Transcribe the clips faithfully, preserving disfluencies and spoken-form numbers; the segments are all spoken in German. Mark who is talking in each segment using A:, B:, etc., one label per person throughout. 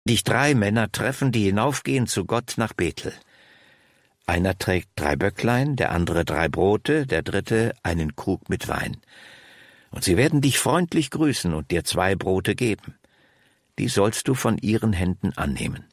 A: dich drei Männer treffen, die hinaufgehen zu Gott nach Bethel. Einer trägt drei Böcklein, der andere drei Brote, der dritte einen Krug mit Wein. Und sie werden dich freundlich grüßen und dir zwei Brote geben. Die sollst du von ihren Händen annehmen.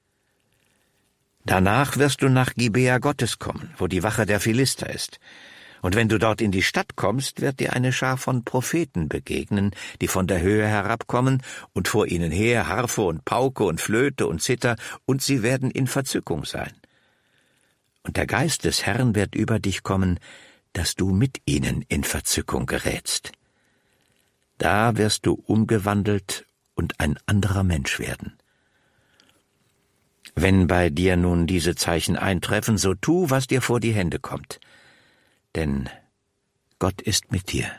A: Danach wirst du nach Gibea Gottes kommen, wo die Wache der Philister ist. Und wenn du dort in die Stadt kommst, wird dir eine Schar von Propheten begegnen, die von der Höhe herabkommen, und vor ihnen her Harfe und Pauke und Flöte und Zither, und sie werden in Verzückung sein. Und der Geist des Herrn wird über dich kommen, dass du mit ihnen in Verzückung gerätst. Da wirst du umgewandelt und ein anderer Mensch werden. Wenn bei dir nun diese Zeichen eintreffen, so tu, was dir vor die Hände kommt. Denn Gott ist mit dir.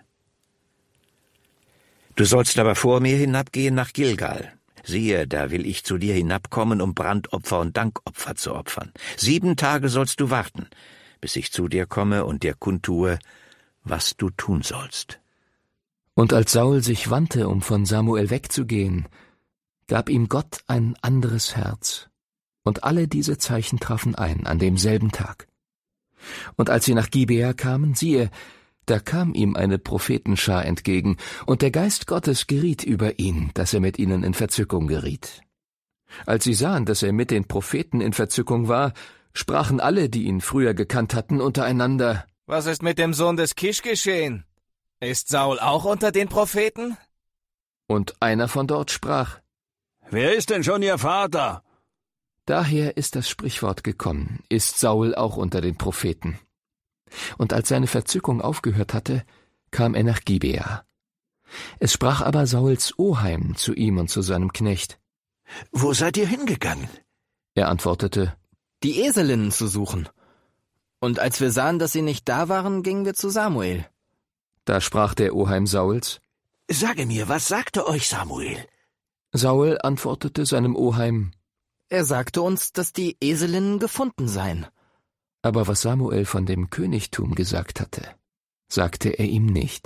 A: Du sollst aber vor mir hinabgehen nach Gilgal. Siehe, da will ich zu dir hinabkommen, um Brandopfer und Dankopfer zu opfern. Sieben Tage sollst du warten, bis ich zu dir komme und dir kundtue, was du tun sollst.
B: Und als Saul sich wandte, um von Samuel wegzugehen, gab ihm Gott ein anderes Herz. Und alle diese Zeichen trafen ein an demselben Tag. Und als sie nach Gibea kamen, siehe, da kam ihm eine Prophetenschar entgegen, und der Geist Gottes geriet über ihn, dass er mit ihnen in Verzückung geriet. Als sie sahen, dass er mit den Propheten in Verzückung war, sprachen alle, die ihn früher gekannt hatten, untereinander:
C: Was ist mit dem Sohn des Kisch geschehen? Ist Saul auch unter den Propheten?
B: Und einer von dort sprach:
D: Wer ist denn schon ihr Vater?
B: Daher ist das Sprichwort gekommen, ist Saul auch unter den Propheten. Und als seine Verzückung aufgehört hatte, kam er nach Gibea. Es sprach aber Sauls Oheim zu ihm und zu seinem Knecht:
A: Wo seid ihr hingegangen?
B: Er antwortete:
E: Die Eselinnen zu suchen. Und als wir sahen, dass sie nicht da waren, gingen wir zu Samuel.
B: Da sprach der Oheim Sauls:
A: Sage mir, was sagte euch Samuel?
B: Saul antwortete seinem Oheim:
E: Er sagte uns, dass die Eselinnen gefunden seien.
B: Aber was Samuel von dem Königtum gesagt hatte, sagte er ihm nicht.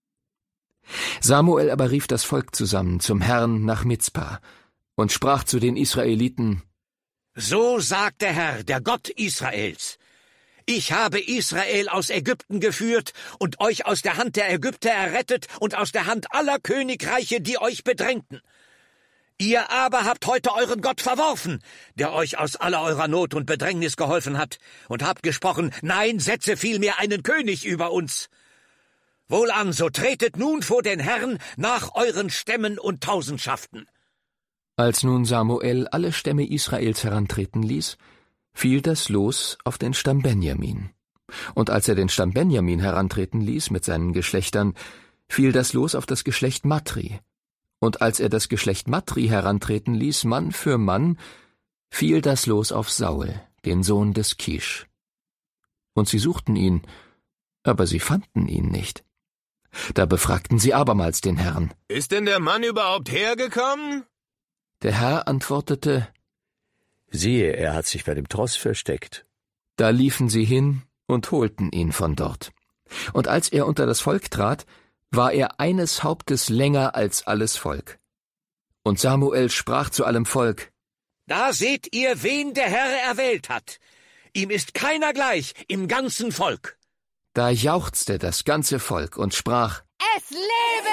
B: Samuel aber rief das Volk zusammen zum Herrn nach Mizpa und sprach zu den Israeliten:
A: So sagt der Herr, der Gott Israels: Ich habe Israel aus Ägypten geführt und euch aus der Hand der Ägypter errettet und aus der Hand aller Königreiche, die euch bedrängten. Ihr aber habt heute euren Gott verworfen, der euch aus aller eurer Not und Bedrängnis geholfen hat, und habt gesprochen: Nein, setze vielmehr einen König über uns. Wohlan, so tretet nun vor den Herrn nach euren Stämmen und Tausendschaften.
B: Als nun Samuel alle Stämme Israels herantreten ließ, fiel das Los auf den Stamm Benjamin. Und als er den Stamm Benjamin herantreten ließ mit seinen Geschlechtern, fiel das Los auf das Geschlecht Matri. Und als er das Geschlecht Matri herantreten ließ, Mann für Mann, fiel das Los auf Saul, den Sohn des Kisch. Und sie suchten ihn, aber sie fanden ihn nicht. Da befragten sie abermals den Herrn:
C: Ist denn der Mann überhaupt hergekommen?
B: Der Herr antwortete:
D: Siehe, er hat sich bei dem Tross versteckt.
B: Da liefen sie hin und holten ihn von dort. Und als er unter das Volk trat, war er eines Hauptes länger als alles Volk. Und Samuel sprach zu allem Volk:
A: Da seht ihr, wen der Herr erwählt hat. Ihm ist keiner gleich im ganzen Volk.
B: Da jauchzte das ganze Volk und sprach:
F: Es lebe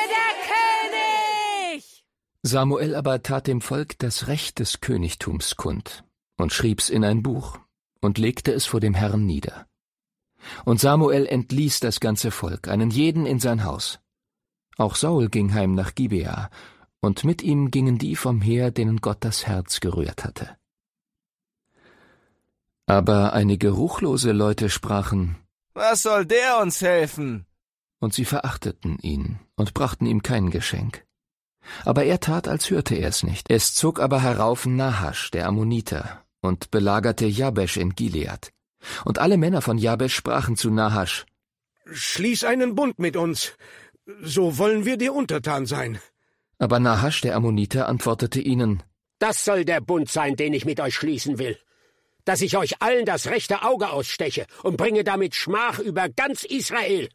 F: der König!
B: Samuel aber tat dem Volk das Recht des Königtums kund und schrieb's in ein Buch und legte es vor dem Herrn nieder. Und Samuel entließ das ganze Volk, einen jeden in sein Haus. Auch Saul ging heim nach Gibea, und mit ihm gingen die vom Heer, denen Gott das Herz gerührt hatte. Aber einige ruchlose Leute sprachen:
C: Was soll der uns helfen?
B: Und sie verachteten ihn und brachten ihm kein Geschenk. Aber er tat, als hörte er es nicht. Es zog aber herauf Nahasch, der Ammoniter, und belagerte Jabesch in Gilead. Und alle Männer von Jabesch sprachen zu Nahasch:
G: Schließ einen Bund mit uns, so wollen wir dir untertan sein.
B: Aber Nahasch, der Ammoniter, antwortete ihnen:
H: Das soll der Bund sein, den ich mit euch schließen will, dass ich euch allen das rechte Auge aussteche und bringe damit Schmach über ganz Israel.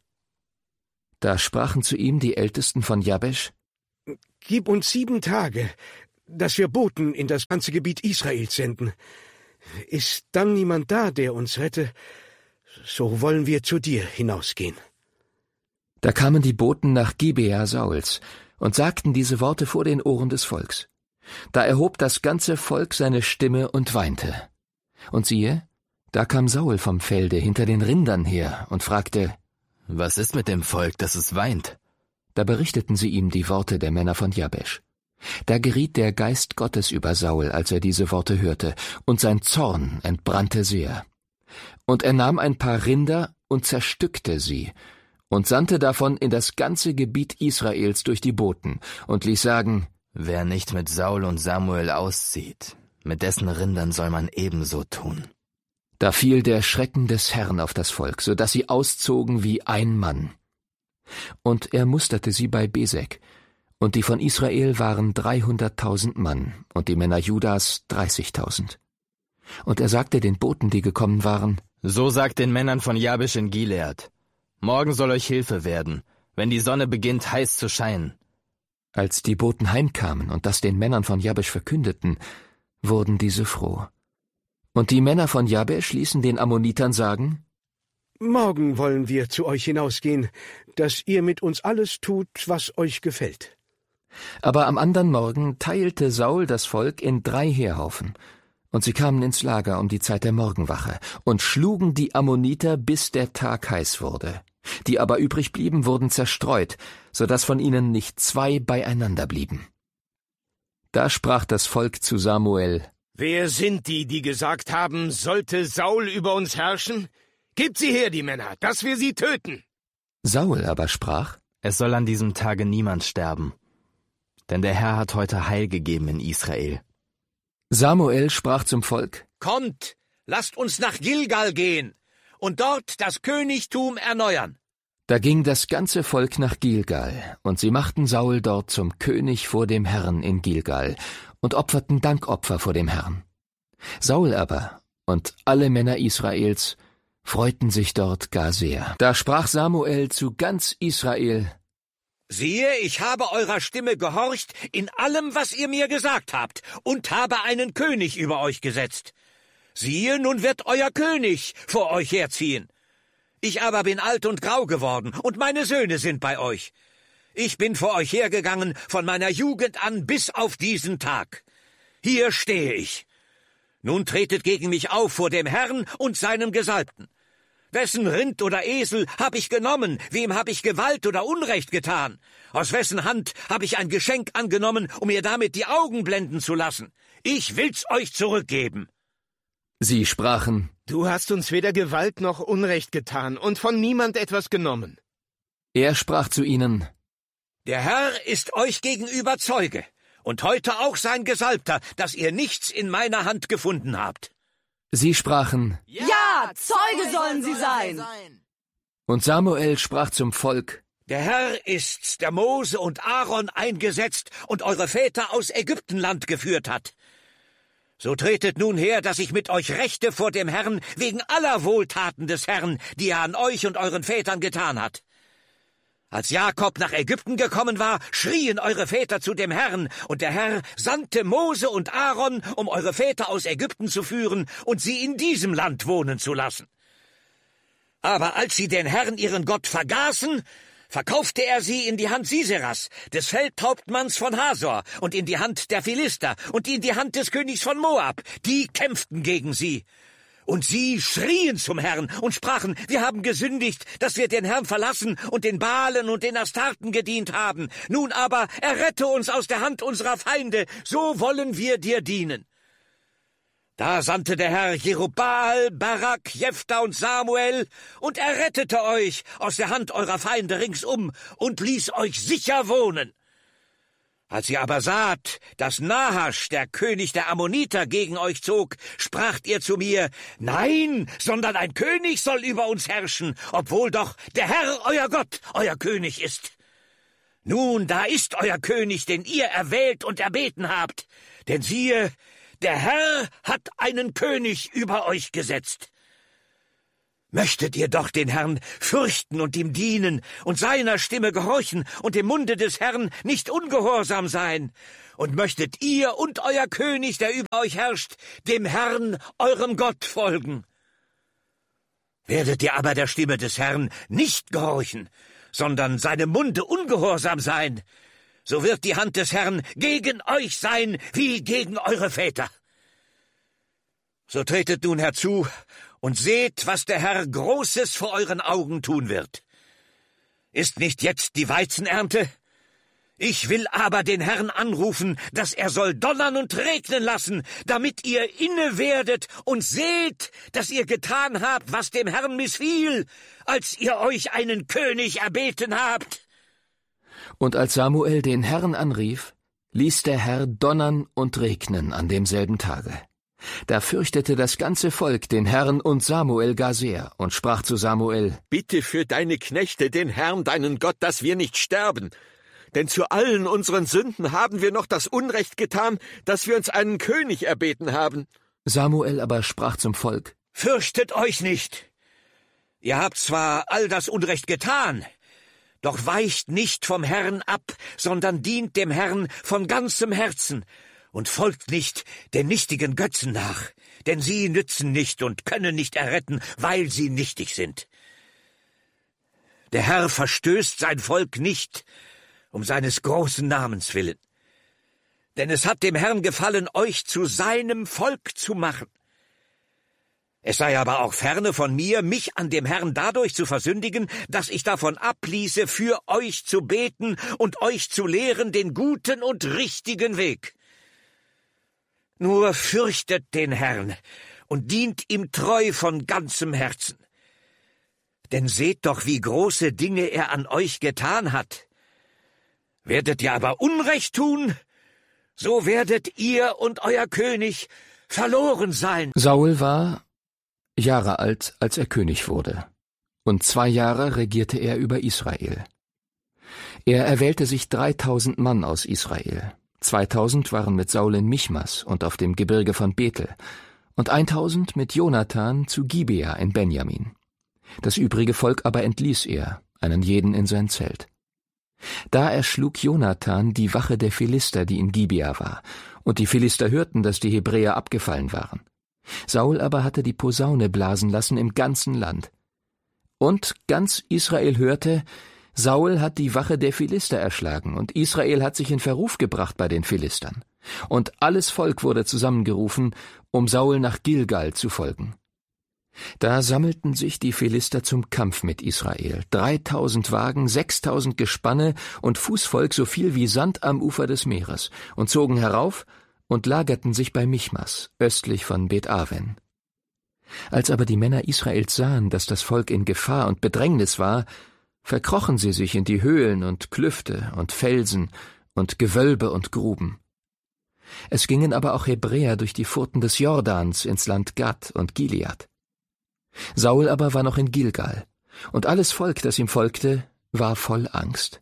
B: Da sprachen zu ihm die Ältesten von Jabesch:
G: Gib uns sieben Tage, dass wir Boten in das ganze Gebiet Israels senden. Ist dann niemand da, der uns rette, so wollen wir zu dir hinausgehen.
B: Da kamen die Boten nach Gibea Sauls und sagten diese Worte vor den Ohren des Volks. Da erhob das ganze Volk seine Stimme und weinte. Und siehe, da kam Saul vom Felde hinter den Rindern her und fragte:
E: Was ist mit dem Volk, dass es weint?
B: Da berichteten sie ihm die Worte der Männer von Jabesch. Da geriet der Geist Gottes über Saul, als er diese Worte hörte, und sein Zorn entbrannte sehr. Und er nahm ein paar Rinder und zerstückte sie und sandte davon in das ganze Gebiet Israels durch die Boten und ließ sagen:
E: Wer nicht mit Saul und Samuel auszieht, mit dessen Rindern soll man ebenso tun.
B: Da fiel der Schrecken des Herrn auf das Volk, so dass sie auszogen wie ein Mann. Und er musterte sie bei Besek, und die von Israel waren dreihunderttausend Mann, und die Männer Judas dreißigtausend. Und er sagte den Boten, die gekommen waren:
E: So sagt den Männern von Jabesch in Gilead: Morgen soll euch Hilfe werden, wenn die Sonne beginnt heiß zu scheinen.
B: Als die Boten heimkamen und das den Männern von Jabesch verkündeten, wurden diese froh. Und die Männer von Jabesch ließen den Ammonitern sagen:
G: Morgen wollen wir zu euch hinausgehen, dass ihr mit uns alles tut, was euch gefällt.
B: Aber am andern Morgen teilte Saul das Volk in drei Heerhaufen, und sie kamen ins Lager um die Zeit der Morgenwache und schlugen die Ammoniter, bis der Tag heiß wurde. Die aber übrig blieben, wurden zerstreut, so dass von ihnen nicht zwei beieinander blieben. Da sprach das Volk zu Samuel:
I: Wer sind die, die gesagt haben, sollte Saul über uns herrschen? Gebt sie her, die Männer, dass wir sie töten.
B: Saul aber sprach:
E: Es soll an diesem Tage niemand sterben, denn der Herr hat heute Heil gegeben in Israel.
B: Samuel sprach zum Volk:
A: Kommt, lasst uns nach Gilgal gehen und dort das Königtum erneuern.
B: Da ging das ganze Volk nach Gilgal, und sie machten Saul dort zum König vor dem Herrn in Gilgal und opferten Dankopfer vor dem Herrn. Saul aber und alle Männer Israels freuten sich dort gar sehr. Da sprach Samuel zu ganz Israel:
A: Siehe, ich habe eurer Stimme gehorcht in allem, was ihr mir gesagt habt, und habe einen König über euch gesetzt. Siehe, nun wird euer König vor euch herziehen. Ich aber bin alt und grau geworden, und meine Söhne sind bei euch. Ich bin vor euch hergegangen von meiner Jugend an bis auf diesen Tag. Hier stehe ich. Nun tretet gegen mich auf vor dem Herrn und seinem Gesalbten. Wessen Rind oder Esel hab ich genommen, wem hab ich Gewalt oder Unrecht getan? Aus wessen Hand hab ich ein Geschenk angenommen, um ihr damit die Augen blenden zu lassen? Ich will's euch zurückgeben.
B: Sie sprachen:
I: Du hast uns weder Gewalt noch Unrecht getan und von niemand etwas genommen.
B: Er sprach zu ihnen:
A: Der Herr ist euch gegenüber Zeuge, und heute auch sein Gesalbter, dass ihr nichts in meiner Hand gefunden habt.
B: Sie sprachen:
F: Ja, Zeuge sollen sie sein.
B: Und Samuel sprach zum Volk:
A: Der Herr ist's, der Mose und Aaron eingesetzt und eure Väter aus Ägyptenland geführt hat. So tretet nun her, dass ich mit euch rechte vor dem Herrn wegen aller Wohltaten des Herrn, die er an euch und euren Vätern getan hat. Als Jakob nach Ägypten gekommen war, schrien eure Väter zu dem Herrn, und der Herr sandte Mose und Aaron, um eure Väter aus Ägypten zu führen und sie in diesem Land wohnen zu lassen. Aber als sie den Herrn, ihren Gott, vergaßen, verkaufte er sie in die Hand Siseras, des Feldhauptmanns von Hasor, und in die Hand der Philister und in die Hand des Königs von Moab. Die kämpften gegen sie. Und sie schrien zum Herrn und sprachen: Wir haben gesündigt, dass wir den Herrn verlassen und den Baalen und den Astarten gedient haben. Nun aber errette uns aus der Hand unserer Feinde, so wollen wir dir dienen. Da sandte der Herr Jerubbaal, Barak, Jephta und Samuel und errettete euch aus der Hand eurer Feinde ringsum und ließ euch sicher wohnen. Als ihr aber saht, dass Nahasch, der König der Ammoniter, gegen euch zog, spracht ihr zu mir: Nein, sondern ein König soll über uns herrschen, obwohl doch der Herr, euer Gott, euer König ist. Nun, da ist euer König, den ihr erwählt und erbeten habt, denn siehe, der Herr hat einen König über euch gesetzt. Möchtet ihr doch den Herrn fürchten und ihm dienen und seiner Stimme gehorchen und dem Munde des Herrn nicht ungehorsam sein. Und möchtet ihr und euer König, der über euch herrscht, dem Herrn, eurem Gott, folgen. Werdet ihr aber der Stimme des Herrn nicht gehorchen, sondern seinem Munde ungehorsam sein, so wird die Hand des Herrn gegen euch sein, wie gegen eure Väter. So tretet nun herzu und seht, was der Herr Großes vor euren Augen tun wird. Ist nicht jetzt die Weizenernte? Ich will aber den Herrn anrufen, dass er soll donnern und regnen lassen, damit ihr inne werdet und seht, dass ihr getan habt, was dem Herrn missfiel, als ihr euch einen König erbeten habt.
B: Und als Samuel den Herrn anrief, ließ der Herr donnern und regnen an demselben Tage. Da fürchtete das ganze Volk den Herrn und Samuel gar sehr und sprach zu Samuel:
J: Bitte für deine Knechte den Herrn, deinen Gott, dass wir nicht sterben. Denn zu allen unseren Sünden haben wir noch das Unrecht getan, dass wir uns einen König erbeten haben.
B: Samuel aber sprach zum Volk:
A: Fürchtet euch nicht. Ihr habt zwar all das Unrecht getan, doch weicht nicht vom Herrn ab, sondern dient dem Herrn von ganzem Herzen und folgt nicht den nichtigen Götzen nach, denn sie nützen nicht und können nicht erretten, weil sie nichtig sind. Der Herr verstößt sein Volk nicht, um seines großen Namens willen. Denn es hat dem Herrn gefallen, euch zu seinem Volk zu machen. Es sei aber auch ferne von mir, mich an dem Herrn dadurch zu versündigen, dass ich davon abließe, für euch zu beten und euch zu lehren den guten und richtigen Weg. Nur fürchtet den Herrn und dient ihm treu von ganzem Herzen. Denn seht doch, wie große Dinge er an euch getan hat. Werdet ihr aber Unrecht tun, so werdet ihr und euer König verloren sein.
B: Saul war Jahre alt, als er König wurde, und zwei Jahre regierte er über Israel. Er erwählte sich dreitausend Mann aus Israel. Zweitausend waren mit Saul in Michmas und auf dem Gebirge von Bethel, und eintausend mit Jonathan zu Gibea in Benjamin. Das übrige Volk aber entließ er, einen jeden in sein Zelt. Da erschlug Jonathan die Wache der Philister, die in Gibea war, und die Philister hörten, dass die Hebräer abgefallen waren. Saul aber hatte die Posaune blasen lassen im ganzen Land. Und ganz Israel hörte, Saul hat die Wache der Philister erschlagen, und Israel hat sich in Verruf gebracht bei den Philistern. Und alles Volk wurde zusammengerufen, um Saul nach Gilgal zu folgen. Da sammelten sich die Philister zum Kampf mit Israel, dreitausend Wagen, sechstausend Gespanne und Fußvolk so viel wie Sand am Ufer des Meeres, und zogen herauf und lagerten sich bei Michmas, östlich von Bet-Aven. Als aber die Männer Israels sahen, dass das Volk in Gefahr und Bedrängnis war, verkrochen sie sich in die Höhlen und Klüfte und Felsen und Gewölbe und Gruben. Es gingen aber auch Hebräer durch die Furten des Jordans ins Land Gad und Gilead. Saul aber war noch in Gilgal, und alles Volk, das ihm folgte, war voll Angst.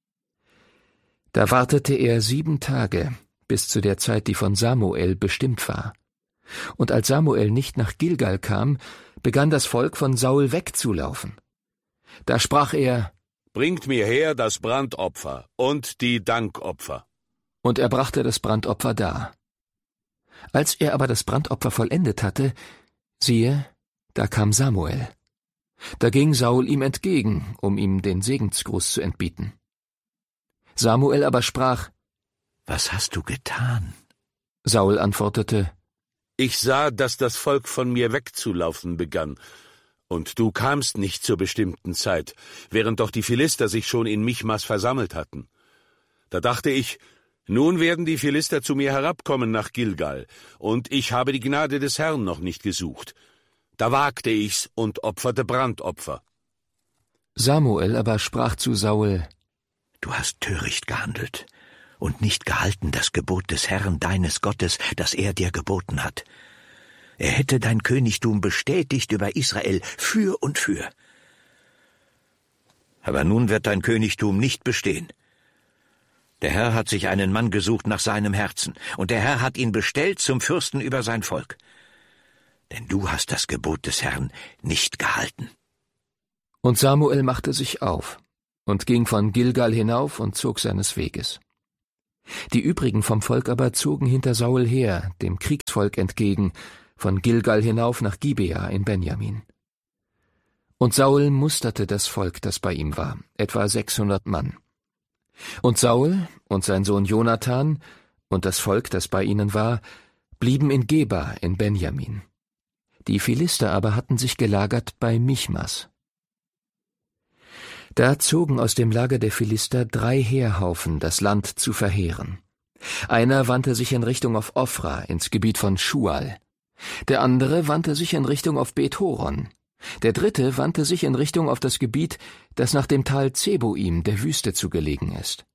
B: Da wartete er sieben Tage, bis zu der Zeit, die von Samuel bestimmt war. Und als Samuel nicht nach Gilgal kam, begann das Volk von Saul wegzulaufen. Da sprach er:
J: Bringt mir her das Brandopfer und die Dankopfer.
B: Und er brachte das Brandopfer dar. Als er aber das Brandopfer vollendet hatte, siehe, da kam Samuel. Da ging Saul ihm entgegen, um ihm den Segensgruß zu entbieten. Samuel aber sprach:
A: Was hast du getan?
B: Saul antwortete:
J: Ich sah, dass das Volk von mir wegzulaufen begann, und du kamst nicht zur bestimmten Zeit, während doch die Philister sich schon in Michmas versammelt hatten. Da dachte ich, nun werden die Philister zu mir herabkommen nach Gilgal, und ich habe die Gnade des Herrn noch nicht gesucht. Da wagte ich's und opferte Brandopfer.
B: Samuel aber sprach zu Saul:
A: Du hast töricht gehandelt und nicht gehalten das Gebot des Herrn deines Gottes, das er dir geboten hat. Er hätte dein Königtum bestätigt über Israel für und für. Aber nun wird dein Königtum nicht bestehen. Der Herr hat sich einen Mann gesucht nach seinem Herzen, und der Herr hat ihn bestellt zum Fürsten über sein Volk. denn du hast das Gebot des Herrn nicht gehalten.
B: Und Samuel machte sich auf und ging von Gilgal hinauf und zog seines Weges. Die übrigen vom Volk aber zogen hinter Saul her, dem Kriegsvolk entgegen, von Gilgal hinauf nach Gibea in Benjamin. Und Saul musterte das Volk, das bei ihm war, etwa sechshundert Mann. Und Saul und sein Sohn Jonathan und das Volk, das bei ihnen war, blieben in Geba in Benjamin. Die Philister aber hatten sich gelagert bei Michmas. Da zogen aus dem Lager der Philister drei Heerhaufen, das Land zu verheeren. Einer wandte sich in Richtung auf Ophra, ins Gebiet von Schual. Der andere wandte sich in Richtung auf Bet-Horon. Der dritte wandte sich in Richtung auf das Gebiet, das nach dem Tal Zeboim, der Wüste, zu gelegen ist.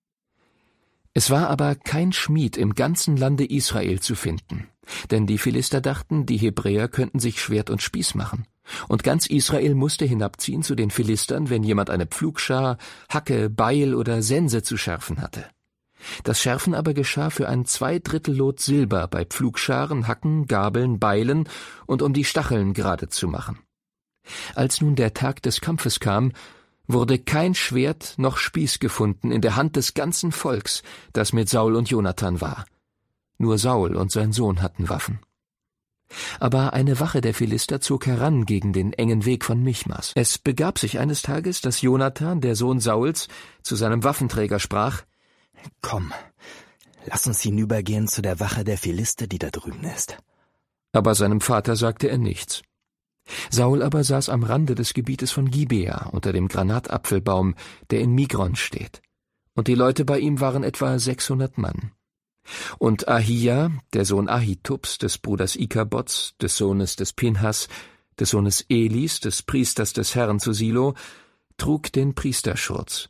B: Es war aber kein Schmied im ganzen Lande Israel zu finden, denn die Philister dachten, die Hebräer könnten sich Schwert und Spieß machen. Und ganz Israel musste hinabziehen zu den Philistern, wenn jemand eine Pflugschar, Hacke, Beil oder Sense zu schärfen hatte. Das Schärfen aber geschah für ein Zweidrittellot Silber bei Pflugscharen, Hacken, Gabeln, Beilen und um die Stacheln gerade zu machen. Als nun der Tag des Kampfes kam, wurde kein Schwert noch Spieß gefunden in der Hand des ganzen Volks, das mit Saul und Jonathan war. Nur Saul und sein Sohn hatten Waffen. Aber eine Wache der Philister zog heran gegen den engen Weg von Michmas. Es begab sich eines Tages, dass Jonathan, der Sohn Sauls, zu seinem Waffenträger sprach:
E: »Komm, lass uns hinübergehen zu der Wache der Philister, die da drüben ist.«
B: Aber seinem Vater sagte er nichts. Saul aber saß am Rande des Gebietes von Gibea unter dem Granatapfelbaum, der in Migron steht. Und die Leute bei ihm waren etwa sechshundert Mann. Und Ahia, der Sohn Ahitubs, des Bruders Ikabots, des Sohnes des Pinhas, des Sohnes Elis, des Priesters des Herrn zu Silo, trug den Priesterschurz.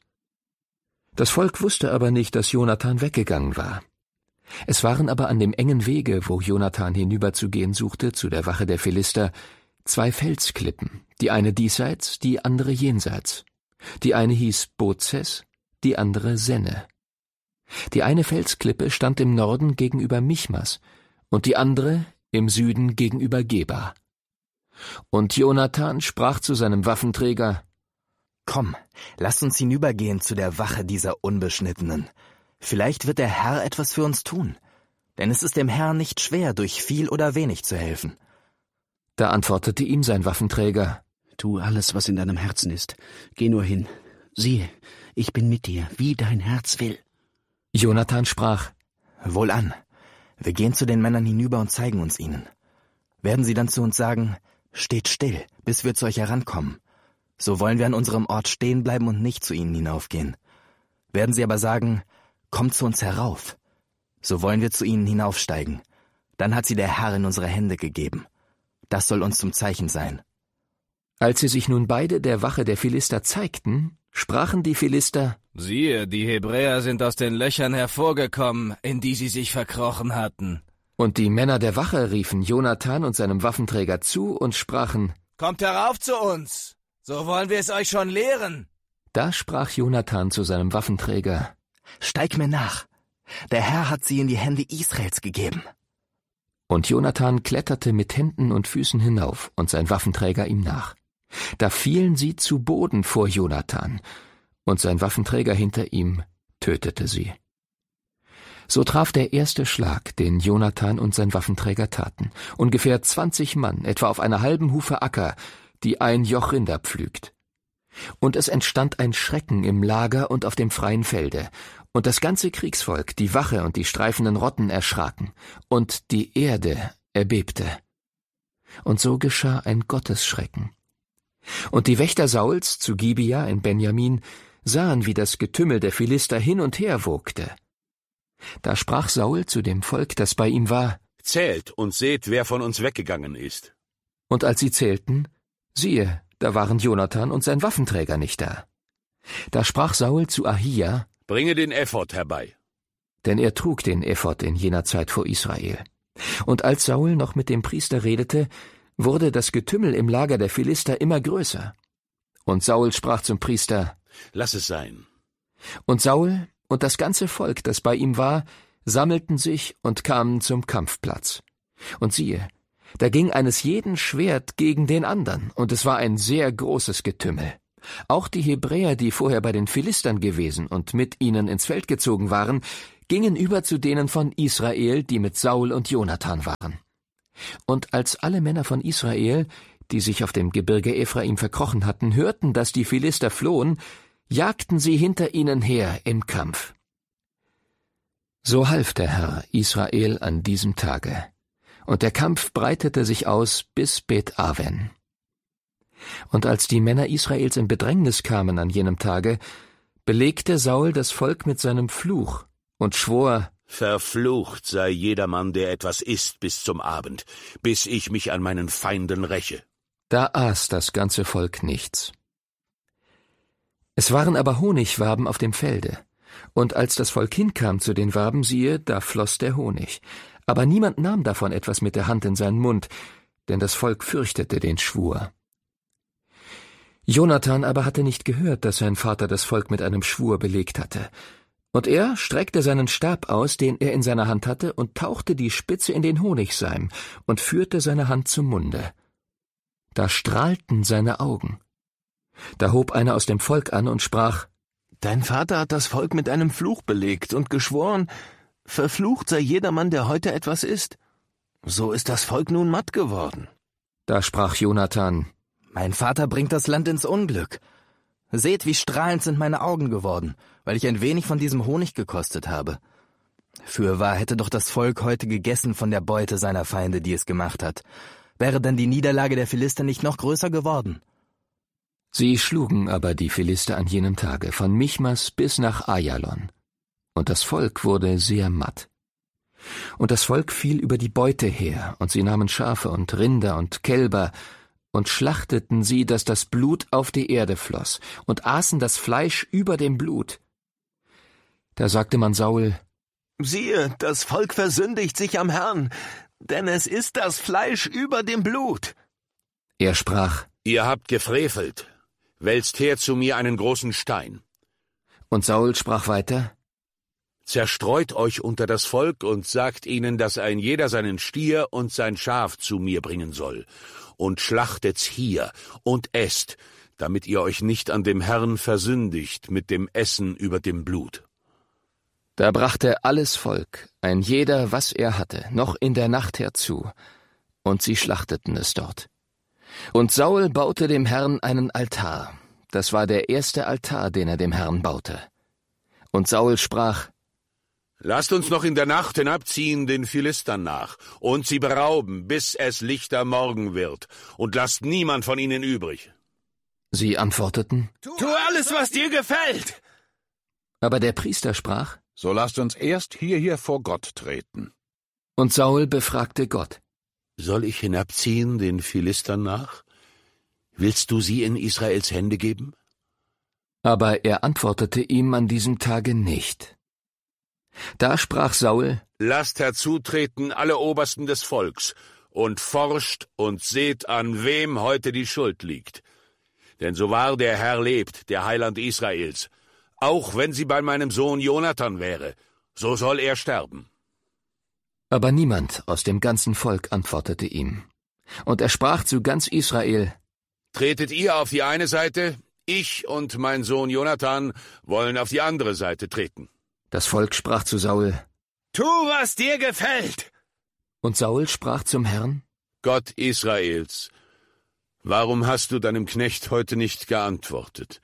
B: Das Volk wusste aber nicht, dass Jonathan weggegangen war. Es waren aber an dem engen Wege, wo Jonathan hinüberzugehen suchte, zu der Wache der Philister, zwei Felsklippen, die eine diesseits, die andere jenseits. Die eine hieß Bozes, die andere Senne. Die eine Felsklippe stand im Norden gegenüber Michmas und die andere im Süden gegenüber Geba. Und Jonathan sprach zu seinem Waffenträger:
E: »Komm, lass uns hinübergehen zu der Wache dieser Unbeschnittenen. Vielleicht wird der Herr etwas für uns tun, denn es ist dem Herrn nicht schwer, durch viel oder wenig zu helfen.«
B: Da antwortete ihm sein Waffenträger:
K: »Tu alles, was in deinem Herzen ist. Geh nur hin. Siehe, ich bin mit dir, wie dein Herz will.«
B: Jonathan sprach:
E: »Wohlan, wir gehen zu den Männern hinüber und zeigen uns ihnen. Werden sie dann zu uns sagen: »Steht still, bis wir zu euch herankommen«, so wollen wir an unserem Ort stehen bleiben und nicht zu ihnen hinaufgehen. Werden sie aber sagen: »Kommt zu uns herauf«, so wollen wir zu ihnen hinaufsteigen. Dann hat sie der Herr in unsere Hände gegeben. Das soll uns zum Zeichen sein.«
B: Als sie sich nun beide der Wache der Philister zeigten, sprachen die Philister:
C: »Siehe, die Hebräer sind aus den Löchern hervorgekommen, in die sie sich verkrochen hatten.«
B: Und die Männer der Wache riefen Jonathan und seinem Waffenträger zu und sprachen:
C: »Kommt herauf zu uns, so wollen wir es euch schon lehren.«
B: Da sprach Jonathan zu seinem Waffenträger:
E: »Steig mir nach, der Herr hat sie in die Hände Israels gegeben.«
B: Und Jonathan kletterte mit Händen und Füßen hinauf und sein Waffenträger ihm nach. Da fielen sie zu Boden vor Jonathan, und sein Waffenträger hinter ihm tötete sie. So traf der erste Schlag, den Jonathan und sein Waffenträger taten, ungefähr zwanzig Mann, etwa auf einer halben Hufe Acker, die ein Joch Rinder pflügt. Und es entstand ein Schrecken im Lager und auf dem freien Felde, und das ganze Kriegsvolk, die Wache und die streifenden Rotten erschraken, und die Erde erbebte. Und so geschah ein Gottesschrecken. Und die Wächter Sauls zu Gibea in Benjamin sahen, wie das Getümmel der Philister hin und her wogte. Da sprach Saul zu dem Volk, das bei ihm war:
J: »Zählt und seht, wer von uns weggegangen ist.«
B: Und als sie zählten, siehe, da waren Jonathan und sein Waffenträger nicht da. Da sprach Saul zu Ahia:
J: »Bringe den Ephod herbei.«
B: Denn er trug den Ephod in jener Zeit vor Israel. Und als Saul noch mit dem Priester redete, wurde das Getümmel im Lager der Philister immer größer. Und Saul sprach zum Priester:
J: »Lass es sein.«
B: Und Saul und das ganze Volk, das bei ihm war, sammelten sich und kamen zum Kampfplatz. Und siehe, Da ging eines jeden Schwert gegen den andern, und es war ein sehr großes Getümmel. Auch die Hebräer, die vorher bei den Philistern gewesen und mit ihnen ins Feld gezogen waren, gingen über zu denen von Israel, die mit Saul und Jonathan waren. Und als alle Männer von Israel, die sich auf dem Gebirge Ephraim verkrochen hatten, hörten, dass die Philister flohen, jagten sie hinter ihnen her im Kampf. So half der Herr Israel an diesem Tage, und der Kampf breitete sich aus bis Bet-Aven. Und als die Männer Israels in Bedrängnis kamen an jenem Tage, belegte Saul das Volk mit seinem Fluch und schwor:
J: Verflucht sei jedermann, der etwas isst bis zum Abend, bis ich mich an meinen Feinden räche.
B: Da aß das ganze Volk nichts. Es waren aber Honigwaben auf dem Felde, und als das Volk hinkam zu den Waben, siehe, da floss der Honig. Aber niemand nahm davon etwas mit der Hand in seinen Mund, denn das Volk fürchtete den Schwur. Jonathan aber hatte nicht gehört, dass sein Vater das Volk mit einem Schwur belegt hatte. Und er streckte seinen Stab aus, den er in seiner Hand hatte, und tauchte die Spitze in den Honigseim und führte seine Hand zum Munde. Da strahlten seine Augen. Da hob einer aus dem Volk an und sprach:
E: »Dein Vater hat das Volk mit einem Fluch belegt und geschworen, verflucht sei jedermann, der heute etwas isst. So ist das Volk nun matt geworden.«
B: Da sprach Jonathan:
E: »Mein Vater bringt das Land ins Unglück. Seht, wie strahlend sind meine Augen geworden, weil ich ein wenig von diesem Honig gekostet habe. Fürwahr hätte doch das Volk heute gegessen von der Beute seiner Feinde, die es gemacht hat. Wäre dann die Niederlage der Philister nicht noch größer geworden?«
B: Sie schlugen aber die Philister an jenem Tage von Michmas bis nach Ajalon, und das Volk wurde sehr matt. Und das Volk fiel über die Beute her, und sie nahmen Schafe und Rinder und Kälber und schlachteten sie, dass das Blut auf die Erde floss, und aßen das Fleisch über dem Blut. Da sagte man Saul:
E: »Siehe, das Volk versündigt sich am Herrn, denn es ist das Fleisch über dem Blut.«
B: Er sprach:
J: »Ihr habt gefrevelt. Wälzt her zu mir einen großen Stein.«
B: Und Saul sprach weiter:
J: »Zerstreut euch unter das Volk und sagt ihnen, dass ein jeder seinen Stier und sein Schaf zu mir bringen soll, und schlachtet's hier und esst, damit ihr euch nicht an dem Herrn versündigt mit dem Essen über dem Blut.«
B: Da brachte alles Volk, ein jeder, was er hatte, noch in der Nacht herzu, und sie schlachteten es dort. Und Saul baute dem Herrn einen Altar. Das war der erste Altar, den er dem Herrn baute. Und Saul sprach:
J: »Lasst uns noch in der Nacht hinabziehen den Philistern nach und sie berauben, bis es lichter Morgen wird, und lasst niemand von ihnen übrig.«
B: Sie antworteten:
I: »Tu alles, was dir gefällt!«
B: Aber der Priester sprach:
L: »So lasst uns erst hierher vor Gott treten.«
B: Und Saul befragte Gott:
J: »Soll ich hinabziehen den Philistern nach? Willst du sie in Israels Hände geben?«
B: Aber er antwortete ihm an diesem Tage nicht. Da sprach Saul:
J: »Lasst herzutreten alle Obersten des Volks und forscht und seht, an wem heute die Schuld liegt. Denn so wahr der Herr lebt, der Heiland Israels, auch wenn sie bei meinem Sohn Jonathan wäre, so soll er sterben.«
B: Aber niemand aus dem ganzen Volk antwortete ihm. Und er sprach zu ganz Israel:
J: »Tretet ihr auf die eine Seite, ich und mein Sohn Jonathan wollen auf die andere Seite treten.«
B: Das Volk sprach zu Saul:
I: »Tu, was dir gefällt!«
B: Und Saul sprach zum Herrn:
J: »Gott Israels, warum hast du deinem Knecht heute nicht geantwortet?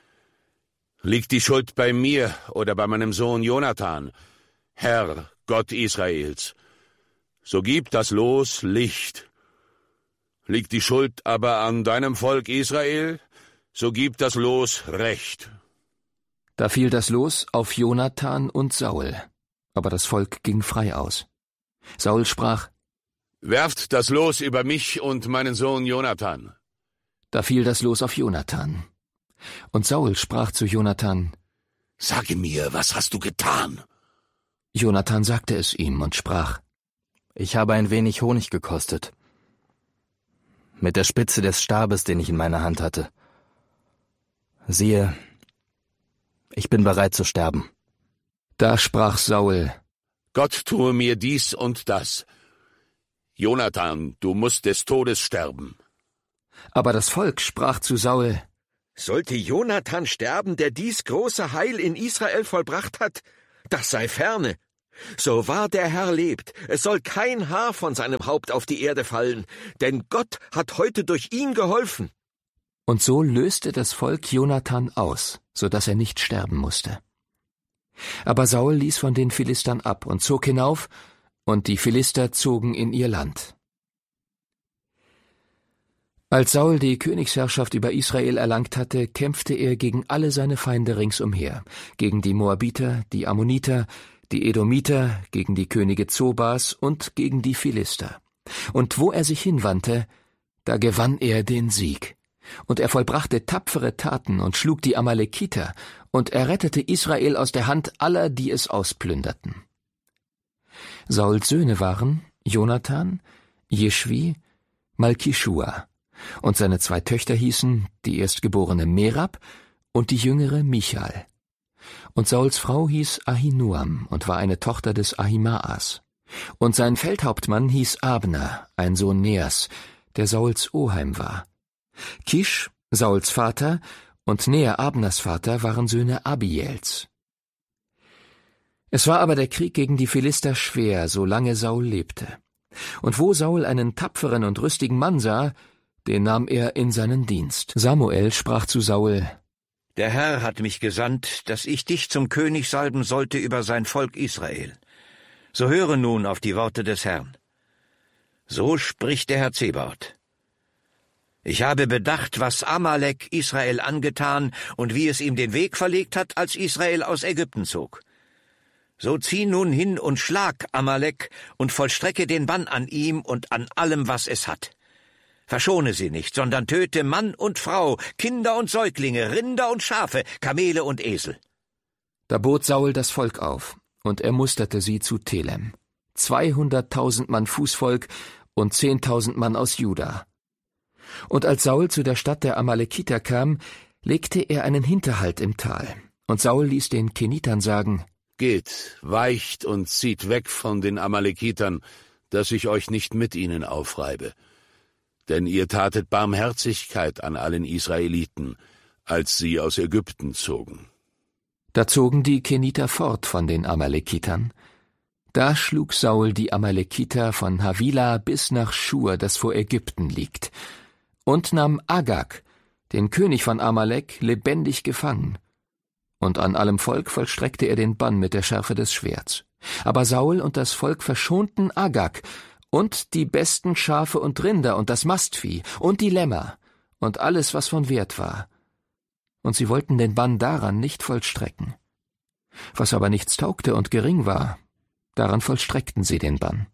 J: Liegt die Schuld bei mir oder bei meinem Sohn Jonathan? Herr, Gott Israels, so gib das Los Licht. Liegt die Schuld aber an deinem Volk Israel, so gib das Los Recht.«
B: Da fiel das Los auf Jonathan und Saul, aber das Volk ging frei aus. Saul sprach:
J: »Werft das Los über mich und meinen Sohn Jonathan.«
B: Da fiel das Los auf Jonathan. Und Saul sprach zu Jonathan:
J: »Sage mir, was hast du getan?«
B: Jonathan sagte es ihm und sprach:
E: »Ich habe ein wenig Honig gekostet, mit der Spitze des Stabes, den ich in meiner Hand hatte. Siehe, ich bin bereit zu sterben.«
B: Da sprach Saul:
J: »Gott tue mir dies und das. Jonathan, du musst des Todes sterben.
B: Aber das Volk sprach zu Saul:
A: Sollte Jonathan sterben, der dies große Heil in Israel vollbracht hat? Das sei ferne. So wahr der Herr lebt, es soll kein Haar von seinem Haupt auf die Erde fallen, denn Gott hat heute durch ihn geholfen.
B: Und so löste das Volk Jonathan aus, so dass er nicht sterben musste. Aber Saul ließ von den Philistern ab und zog hinauf, und die Philister zogen in ihr Land. Als Saul die Königsherrschaft über Israel erlangt hatte, kämpfte er gegen alle seine Feinde ringsumher, gegen die Moabiter, die Ammoniter, die Edomiter, gegen die Könige Zobas und gegen die Philister. Und wo er sich hinwandte, da gewann er den Sieg. Und er vollbrachte tapfere Taten und schlug die Amalekiter und errettete Israel aus der Hand aller, die es ausplünderten. Sauls Söhne waren Jonathan, Jeschwi, Malkischua, und seine zwei Töchter hießen die erstgeborene Merab und die jüngere Michal. Und Sauls Frau hieß Ahinoam und war eine Tochter des Ahimaas. Und sein Feldhauptmann hieß Abner, ein Sohn Neas, der Sauls Oheim war. Kisch, Sauls Vater, und Nea, Abners Vater, waren Söhne Abiels. Es war aber der Krieg gegen die Philister schwer, solange Saul lebte. Und wo Saul einen tapferen und rüstigen Mann sah, den nahm er in seinen Dienst. Samuel sprach zu Saul:
A: Der Herr hat mich gesandt, dass ich dich zum König salben sollte über sein Volk Israel. So höre nun auf die Worte des Herrn. So spricht der Herr Zebaoth. Ich habe bedacht, was Amalek Israel angetan und wie es ihm den Weg verlegt hat, als Israel aus Ägypten zog. So zieh nun hin und schlag Amalek und vollstrecke den Bann an ihm und an allem, was es hat. Verschone sie nicht, sondern töte Mann und Frau, Kinder und Säuglinge, Rinder und Schafe, Kamele und Esel.
B: Da bot Saul das Volk auf, und er musterte sie zu Telem. Zweihunderttausend Mann Fußvolk und zehntausend Mann aus Juda. Und als Saul zu der Stadt der Amalekiter kam, legte er einen Hinterhalt im Tal. Und Saul ließ den Kenitern sagen:
J: Geht, weicht und zieht weg von den Amalekitern, dass ich euch nicht mit ihnen aufreibe. Denn ihr tatet Barmherzigkeit an allen Israeliten, als sie aus Ägypten zogen.
B: Da zogen die Keniter fort von den Amalekitern. Da schlug Saul die Amalekiter von Havila bis nach Schur, das vor Ägypten liegt, und nahm Agag, den König von Amalek, lebendig gefangen. Und an allem Volk vollstreckte er den Bann mit der Schärfe des Schwerts. Aber Saul und das Volk verschonten Agag und die besten Schafe und Rinder und das Mastvieh und die Lämmer und alles, was von Wert war. Und sie wollten den Bann daran nicht vollstrecken. Was aber nichts taugte und gering war, daran vollstreckten sie den Bann.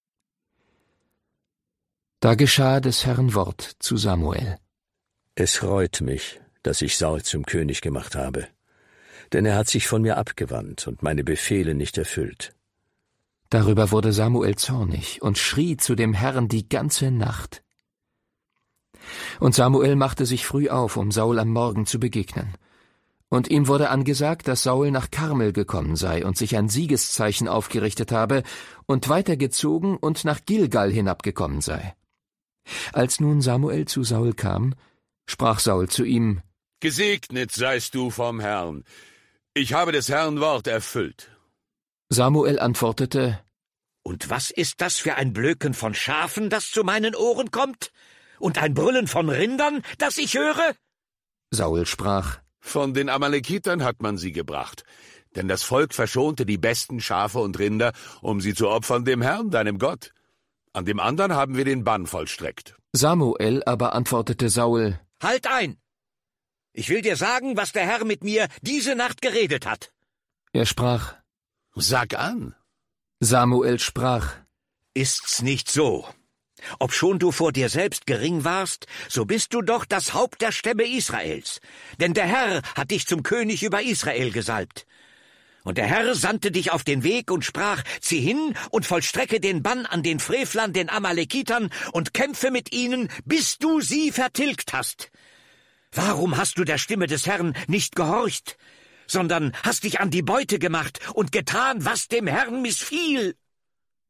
B: Da geschah des Herrn Wort zu Samuel.
D: Es reut mich, dass ich Saul zum König gemacht habe, denn er hat sich von mir abgewandt und meine Befehle nicht erfüllt.
B: Darüber wurde Samuel zornig und schrie zu dem Herrn die ganze Nacht. Und Samuel machte sich früh auf, um Saul am Morgen zu begegnen. Und ihm wurde angesagt, dass Saul nach Karmel gekommen sei und sich ein Siegeszeichen aufgerichtet habe und weitergezogen und nach Gilgal hinabgekommen sei. Als nun Samuel zu Saul kam, sprach Saul zu ihm:
J: Gesegnet seist du vom Herrn. Ich habe des Herrn Wort erfüllt.
B: Samuel antwortete:
A: Und was ist das für ein Blöken von Schafen, das zu meinen Ohren kommt? Und ein Brüllen von Rindern, das ich höre?
B: Saul sprach:
J: Von den Amalekitern hat man sie gebracht, denn das Volk verschonte die besten Schafe und Rinder, um sie zu opfern dem Herrn, deinem Gott. An dem anderen haben wir den Bann vollstreckt.
B: Samuel aber antwortete Saul:
A: Halt ein! Ich will dir sagen, was der Herr mit mir diese Nacht geredet hat.
B: Er sprach:
J: Sag an.
B: Samuel sprach:
A: Ist's nicht so? Obschon du vor dir selbst gering warst, so bist du doch das Haupt der Stämme Israels. Denn der Herr hat dich zum König über Israel gesalbt. Und der Herr sandte dich auf den Weg und sprach: Zieh hin und vollstrecke den Bann an den Frevlern, den Amalekitern, und kämpfe mit ihnen, bis du sie vertilgt hast. Warum hast du der Stimme des Herrn nicht gehorcht, sondern hast dich an die Beute gemacht und getan, was dem Herrn missfiel?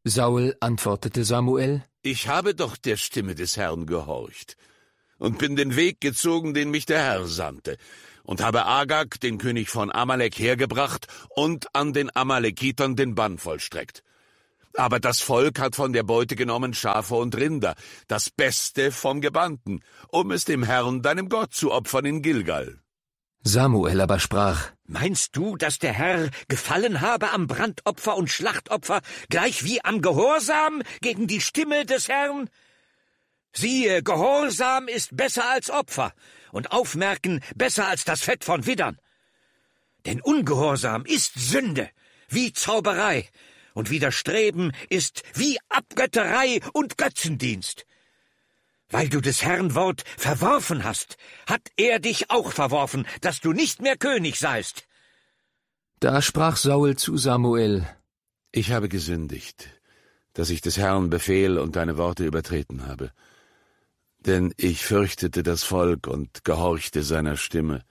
B: Saul antwortete Samuel:
J: Ich habe doch der Stimme des Herrn gehorcht und bin den Weg gezogen, den mich der Herr sandte, und habe Agag, den König von Amalek, hergebracht und an den Amalekitern den Bann vollstreckt. Aber das Volk hat von der Beute genommen Schafe und Rinder, das Beste vom Gebannten, um es dem Herrn, deinem Gott, zu opfern in Gilgal.
B: Samuel aber sprach:
A: Meinst du, dass der Herr Gefallen habe am Brandopfer und Schlachtopfer, gleich wie am Gehorsam gegen die Stimme des Herrn? Siehe, Gehorsam ist besser als Opfer und Aufmerken besser als das Fett von Widdern. Denn Ungehorsam ist Sünde, wie Zauberei, und Widerstreben ist wie Abgötterei und Götzendienst. Weil du des Herrn Wort verworfen hast, hat er dich auch verworfen, dass du nicht mehr König seist.
B: Da sprach Saul zu Samuel:
J: Ich habe gesündigt, dass ich des Herrn Befehl und deine Worte übertreten habe. Denn ich fürchtete das Volk und gehorchte seiner Stimme.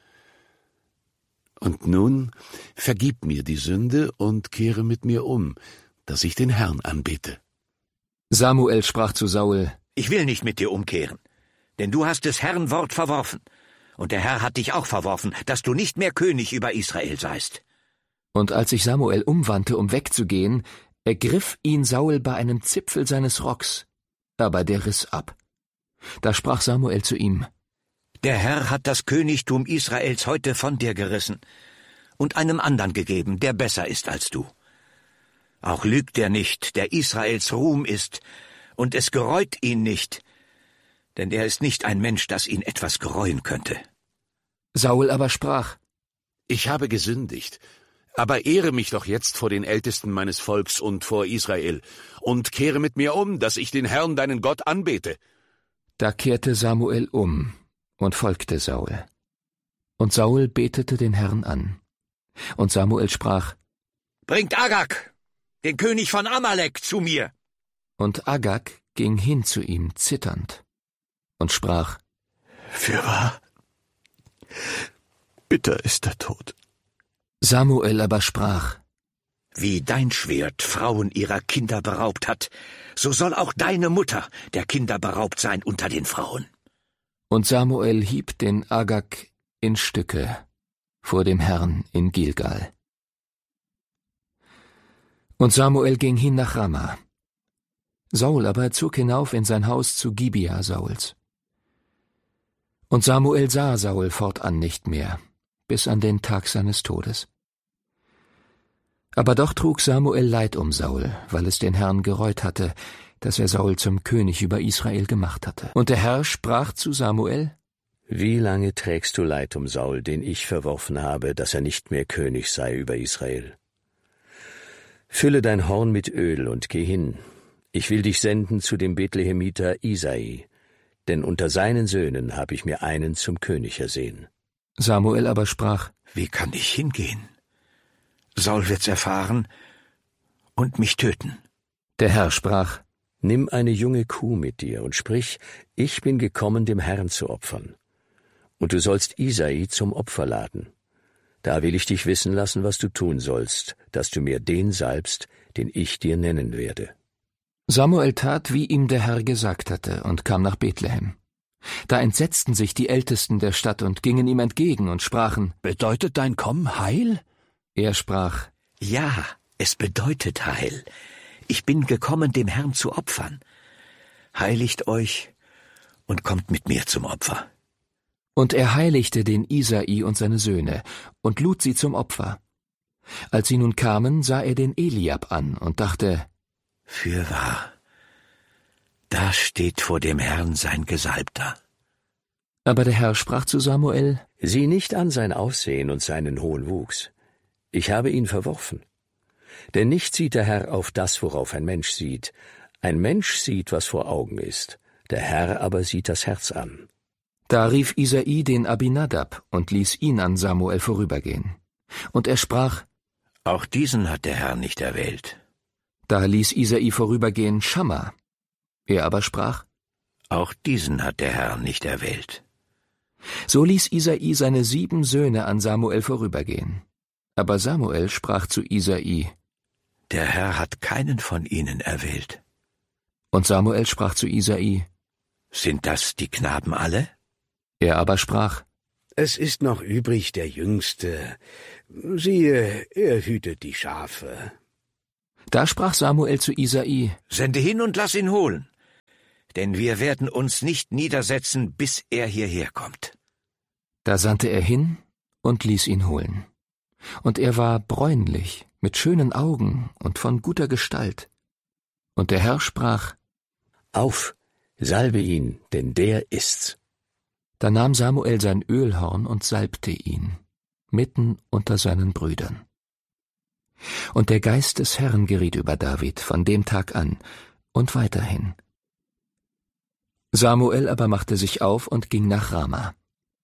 J: Und nun vergib mir die Sünde und kehre mit mir um, dass ich den Herrn anbete.
B: Samuel sprach zu Saul:
A: Ich will nicht mit dir umkehren, denn du hast des Herrn Wort verworfen, und der Herr hat dich auch verworfen, dass du nicht mehr König über Israel seist.
B: Und als sich Samuel umwandte, um wegzugehen, ergriff ihn Saul bei einem Zipfel seines Rocks, aber der riss ab. Da sprach Samuel zu ihm:
A: Der Herr hat das Königtum Israels heute von dir gerissen und einem andern gegeben, der besser ist als du. Auch lügt er nicht, der Israels Ruhm ist, und es gereut ihn nicht, denn er ist nicht ein Mensch, das ihn etwas gereuen könnte.
B: Saul aber sprach:
J: Ich habe gesündigt, aber ehre mich doch jetzt vor den Ältesten meines Volks und vor Israel und kehre mit mir um, dass ich den Herrn, deinen Gott, anbete.
B: Da kehrte Samuel um und folgte Saul. Und Saul betete den Herrn an. Und Samuel sprach:
A: Bringt Agag, den König von Amalek, zu mir.
B: Und Agag ging hin zu ihm zitternd und sprach:
M: Fürwahr, bitter ist der Tod.
B: Samuel aber sprach:
A: Wie dein Schwert Frauen ihrer Kinder beraubt hat, so soll auch deine Mutter der Kinder beraubt sein unter den Frauen.
B: Und Samuel hieb den Agag in Stücke vor dem Herrn in Gilgal. Und Samuel ging hin nach Rama. Saul aber zog hinauf in sein Haus zu Gibea Sauls. Und Samuel sah Saul fortan nicht mehr, bis an den Tag seines Todes. Aber doch trug Samuel Leid um Saul, weil es den Herrn gereut hatte, dass er Saul zum König über Israel gemacht hatte. Und der Herr sprach zu Samuel:
D: Wie lange trägst du Leid um Saul, den ich verworfen habe, dass er nicht mehr König sei über Israel? Fülle dein Horn mit Öl und geh hin. Ich will dich senden zu dem Bethlehemiter Isai, denn unter seinen Söhnen habe ich mir einen zum König ersehen.
B: Samuel aber sprach:
A: Wie kann ich hingehen? Saul wird's erfahren und mich töten.
B: Der Herr sprach:
D: Nimm eine junge Kuh mit dir und sprich: Ich bin gekommen, dem Herrn zu opfern. Und du sollst Isai zum Opfer laden. Da will ich dich wissen lassen, was du tun sollst, dass du mir den salbst, den ich dir nennen werde.
B: Samuel tat, wie ihm der Herr gesagt hatte, und kam nach Bethlehem. Da entsetzten sich die Ältesten der Stadt und gingen ihm entgegen und sprachen:
K: Bedeutet dein Kommen Heil?
B: Er sprach:
A: Ja, es bedeutet Heil. Ich bin gekommen, dem Herrn zu opfern. Heiligt euch und kommt mit mir zum Opfer.
B: Und er heiligte den Isai und seine Söhne und lud sie zum Opfer. Als sie nun kamen, sah er den Eliab an und dachte:
A: Fürwahr, da steht vor dem Herrn sein Gesalbter.
B: Aber der Herr sprach zu Samuel:
D: Sieh nicht an sein Aussehen und seinen hohen Wuchs. Ich habe ihn verworfen. Denn nicht sieht der Herr auf das, worauf ein Mensch sieht. Ein Mensch sieht, was vor Augen ist, der Herr aber sieht das Herz an.
B: Da rief Isai den Abinadab und ließ ihn an Samuel vorübergehen. Und er sprach:
A: Auch diesen hat der Herr nicht erwählt.
B: Da ließ Isai vorübergehen Schamma. Er aber sprach:
A: Auch diesen hat der Herr nicht erwählt.
B: So ließ Isai seine sieben Söhne an Samuel vorübergehen. Aber Samuel sprach zu Isai:
A: Der Herr hat keinen von ihnen erwählt.
B: Und Samuel sprach zu Isai:
A: Sind das die Knaben alle?
B: Er aber sprach:
G: Es ist noch übrig der Jüngste. Siehe, er hütet die Schafe.
B: Da sprach Samuel zu Isai:
A: Sende hin und lass ihn holen, denn wir werden uns nicht niedersetzen, bis er hierher kommt.
B: Da sandte er hin und ließ ihn holen. Und er war bräunlich, mit schönen Augen und von guter Gestalt. Und der Herr sprach:
D: Auf, salbe ihn, denn der ist's.
B: Da nahm Samuel sein Ölhorn und salbte ihn, mitten unter seinen Brüdern. Und der Geist des Herrn geriet über David von dem Tag an und weiterhin. Samuel aber machte sich auf und ging nach Rama.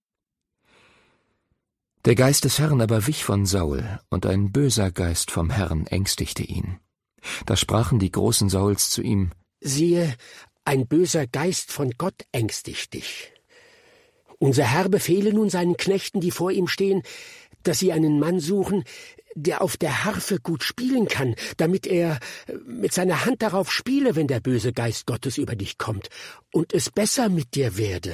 B: Der Geist des Herrn aber wich von Saul, und ein böser Geist vom Herrn ängstigte ihn. Da sprachen die Großen Sauls zu ihm:
H: Siehe, ein böser Geist von Gott ängstigt dich. Unser Herr befehle nun seinen Knechten, die vor ihm stehen, dass sie einen Mann suchen, der auf der Harfe gut spielen kann, damit er mit seiner Hand darauf spiele, wenn der böse Geist Gottes über dich kommt, und es besser mit dir werde.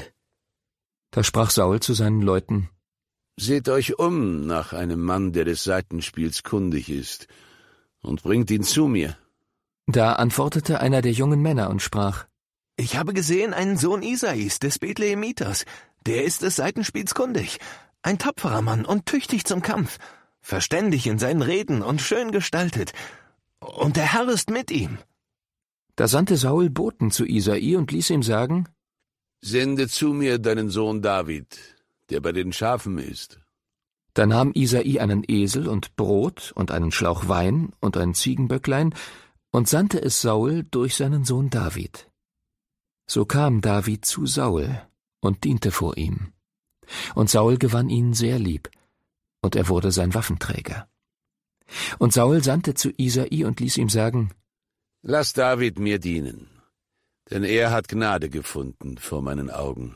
B: Da sprach Saul zu seinen Leuten:
J: Seht euch um nach einem Mann, der des Saitenspiels kundig ist, und bringt ihn zu mir.
B: Da antwortete einer der jungen Männer und sprach:
N: Ich habe gesehen einen Sohn Isais, des Bethlehemiters. Der ist des Saitenspiels kundig, ein tapferer Mann und tüchtig zum Kampf, verständig in seinen Reden und schön gestaltet. Und der Herr ist mit ihm.
B: Da sandte Saul Boten zu Isai und ließ ihm sagen:
J: Sende zu mir deinen Sohn David, der bei den Schafen ist.
B: Da nahm Isai einen Esel und Brot und einen Schlauch Wein und ein Ziegenböcklein und sandte es Saul durch seinen Sohn David. So kam David zu Saul und diente vor ihm. Und Saul gewann ihn sehr lieb, und er wurde sein Waffenträger. Und Saul sandte zu Isai und ließ ihm sagen:
J: Lass David mir dienen, denn er hat Gnade gefunden vor meinen Augen.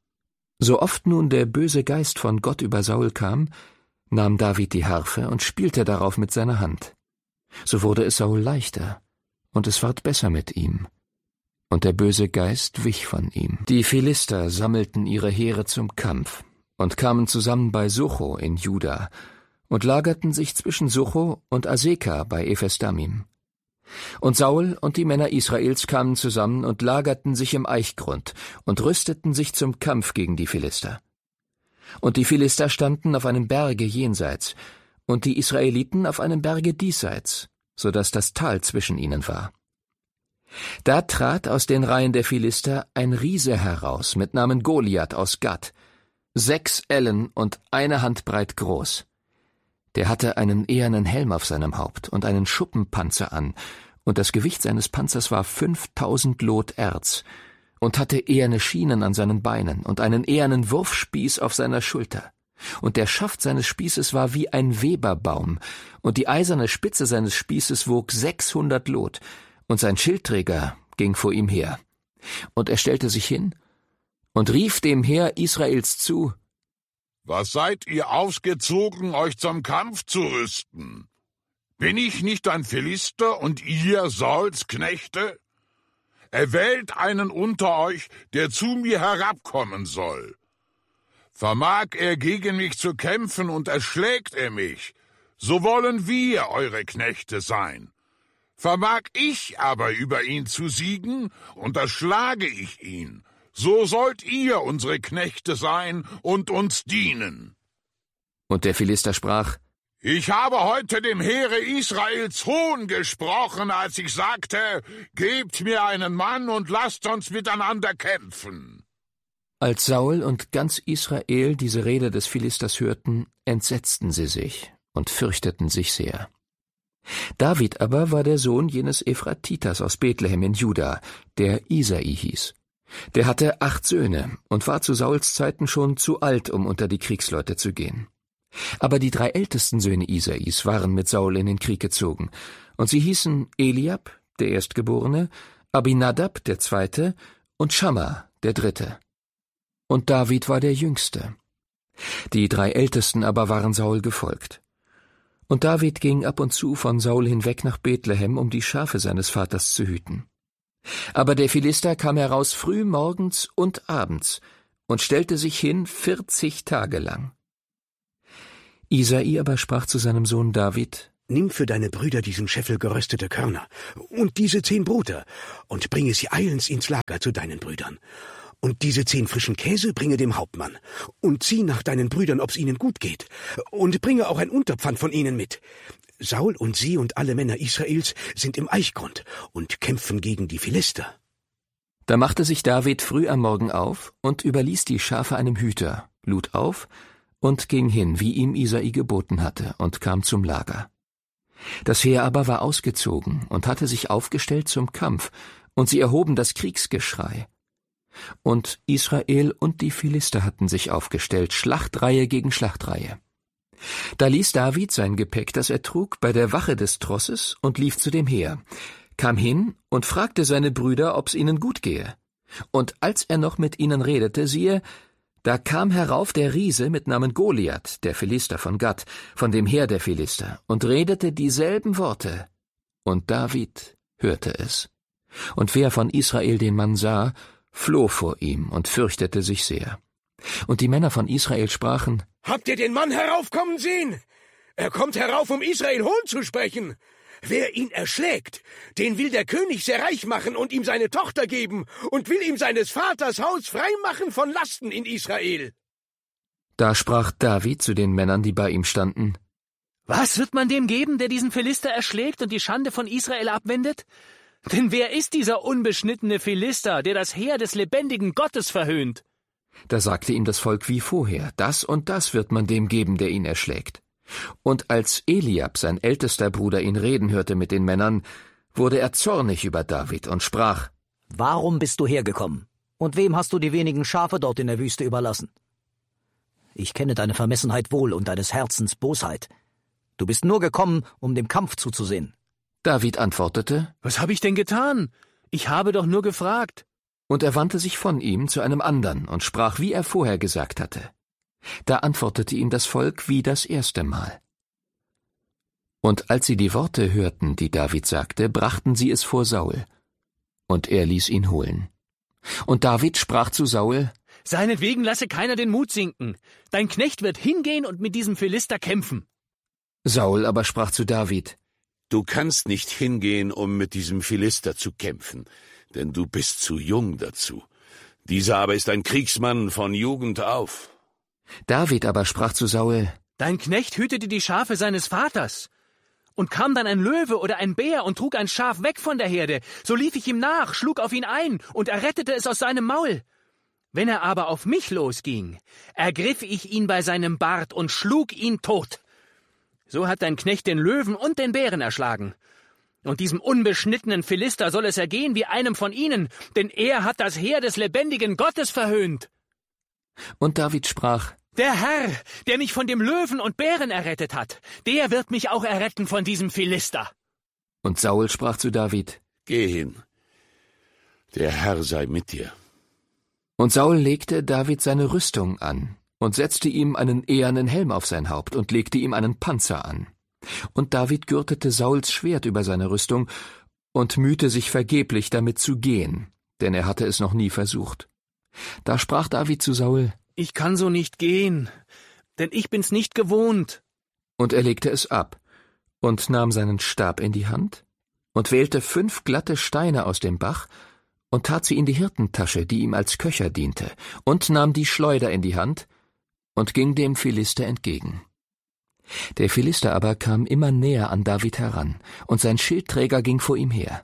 B: So oft nun der böse Geist von Gott über Saul kam, nahm David die Harfe und spielte darauf mit seiner Hand. So wurde es Saul leichter, und es ward besser mit ihm. Und der böse Geist wich von ihm. Die Philister sammelten ihre Heere zum Kampf und kamen zusammen bei Sucho in Juda und lagerten sich zwischen Sucho und Aseka bei Ephes-Damim. Und Saul und die Männer Israels kamen zusammen und lagerten sich im Eichgrund und rüsteten sich zum Kampf gegen die Philister. Und die Philister standen auf einem Berge jenseits und die Israeliten auf einem Berge diesseits, so dass das Tal zwischen ihnen war. Da trat aus den Reihen der Philister ein Riese heraus mit Namen Goliath aus Gat, sechs Ellen und eine Handbreit groß. Der hatte einen ehernen Helm auf seinem Haupt und einen Schuppenpanzer an, und das Gewicht seines Panzers war fünftausend Lot Erz, und hatte eherne Schienen an seinen Beinen und einen ehernen Wurfspieß auf seiner Schulter. Und der Schaft seines Spießes war wie ein Weberbaum, und die eiserne Spitze seines Spießes wog sechshundert Lot, und sein Schildträger ging vor ihm her. Und er stellte sich hin und rief dem Heer Israels zu:
L: Was seid ihr ausgezogen, euch zum Kampf zu rüsten? Bin ich nicht ein Philister und ihr Sauls Knechte? Erwählt einen unter euch, der zu mir herabkommen soll. Vermag er gegen mich zu kämpfen und erschlägt er mich, so wollen wir eure Knechte sein. Vermag ich aber über ihn zu siegen, und erschlage ich ihn, so sollt ihr unsere Knechte sein und uns dienen.
B: Und der Philister sprach:
L: Ich habe heute dem Heere Israels Hohn gesprochen, als ich sagte, gebt mir einen Mann und lasst uns miteinander kämpfen.
B: Als Saul und ganz Israel diese Rede des Philisters hörten, entsetzten sie sich und fürchteten sich sehr. David aber war der Sohn jenes Ephratitas aus Bethlehem in Juda, der Isai hieß. Der hatte acht Söhne und war zu Sauls Zeiten schon zu alt, um unter die Kriegsleute zu gehen. Aber die drei ältesten Söhne Isais waren mit Saul in den Krieg gezogen, und sie hießen Eliab, der Erstgeborene, Abinadab, der Zweite, und Schamma, der Dritte. Und David war der Jüngste. Die drei Ältesten aber waren Saul gefolgt. Und David ging ab und zu von Saul hinweg nach Bethlehem, um die Schafe seines Vaters zu hüten. Aber der Philister kam heraus früh morgens und abends und stellte sich hin vierzig Tage lang. Isai aber sprach zu seinem Sohn David:
G: Nimm für deine Brüder diesen Scheffel geröstete Körner und diese zehn Brote und bringe sie eilends ins Lager zu deinen Brüdern. Und diese zehn frischen Käse bringe dem Hauptmann. Und sieh nach deinen Brüdern, ob's ihnen gut geht. Und bringe auch ein Unterpfand von ihnen mit. Saul und sie und alle Männer Israels sind im Eichgrund und kämpfen gegen die Philister.
B: Da machte sich David früh am Morgen auf und überließ die Schafe einem Hüter, lud auf und ging hin, wie ihm Isai geboten hatte, und kam zum Lager. Das Heer aber war ausgezogen und hatte sich aufgestellt zum Kampf, und sie erhoben das Kriegsgeschrei. Und Israel und die Philister hatten sich aufgestellt, Schlachtreihe gegen Schlachtreihe. Da ließ David sein Gepäck, das er trug, bei der Wache des Trosses und lief zu dem Heer, kam hin und fragte seine Brüder, ob's ihnen gut gehe. Und als er noch mit ihnen redete, siehe, da kam herauf der Riese mit Namen Goliath, der Philister von Gath, von dem Heer der Philister, und redete dieselben Worte. Und David hörte es. Und wer von Israel den Mann sah, floh vor ihm und fürchtete sich sehr. Und die Männer von Israel sprachen:
G: Habt ihr den Mann heraufkommen sehen? Er kommt herauf, um Israel Hohn zu sprechen. Wer ihn erschlägt, den will der König sehr reich machen und ihm seine Tochter geben und will ihm seines Vaters Haus freimachen von Lasten in Israel.
B: Da sprach David zu den Männern, die bei ihm standen:
C: Was wird man dem geben, der diesen Philister erschlägt und die Schande von Israel abwendet? Denn wer ist dieser unbeschnittene Philister, der das Heer des lebendigen Gottes verhöhnt?
B: Da sagte ihm das Volk wie vorher: Das und das wird man dem geben, der ihn erschlägt. Und als Eliab, sein ältester Bruder, ihn reden hörte mit den Männern, wurde er zornig über David und sprach:
O: Warum bist du hergekommen? Und wem hast du die wenigen Schafe dort in der Wüste überlassen? Ich kenne deine Vermessenheit wohl und deines Herzens Bosheit. Du bist nur gekommen, um dem Kampf zuzusehen.
B: David antwortete:
C: Was habe ich denn getan? Ich habe doch nur gefragt.
B: Und er wandte sich von ihm zu einem andern und sprach, wie er vorher gesagt hatte. Da antwortete ihm das Volk wie das erste Mal. Und als sie die Worte hörten, die David sagte, brachten sie es vor Saul. Und er ließ ihn holen. Und David sprach zu Saul:
C: Seinetwegen lasse keiner den Mut sinken. Dein Knecht wird hingehen und mit diesem Philister kämpfen.
B: Saul aber sprach zu David:
J: Du kannst nicht hingehen, um mit diesem Philister zu kämpfen, denn du bist zu jung dazu. Dieser aber ist ein Kriegsmann von Jugend auf.
B: David aber sprach zu Saul:
C: Dein Knecht hütete die Schafe seines Vaters. Und kam dann ein Löwe oder ein Bär und trug ein Schaf weg von der Herde, so lief ich ihm nach, schlug auf ihn ein und errettete es aus seinem Maul. Wenn er aber auf mich losging, ergriff ich ihn bei seinem Bart und schlug ihn tot. So hat dein Knecht den Löwen und den Bären erschlagen. Und diesem unbeschnittenen Philister soll es ergehen wie einem von ihnen, denn er hat das Heer des lebendigen Gottes verhöhnt.
B: Und David sprach:
C: Der Herr, der mich von dem Löwen und Bären errettet hat, der wird mich auch erretten von diesem Philister.
B: Und Saul sprach zu David:
J: Geh hin, der Herr sei mit dir.
B: Und Saul legte David seine Rüstung an und setzte ihm einen ehernen Helm auf sein Haupt und legte ihm einen Panzer an. Und David gürtete Sauls Schwert über seine Rüstung und mühte sich vergeblich damit zu gehen, denn er hatte es noch nie versucht. Da sprach David zu Saul:
C: Ich kann so nicht gehen, denn ich bin's nicht gewohnt.
B: Und er legte es ab und nahm seinen Stab in die Hand und wählte fünf glatte Steine aus dem Bach und tat sie in die Hirtentasche, die ihm als Köcher diente, und nahm die Schleuder in die Hand und ging dem Philister entgegen. Der Philister aber kam immer näher an David heran, und sein Schildträger ging vor ihm her.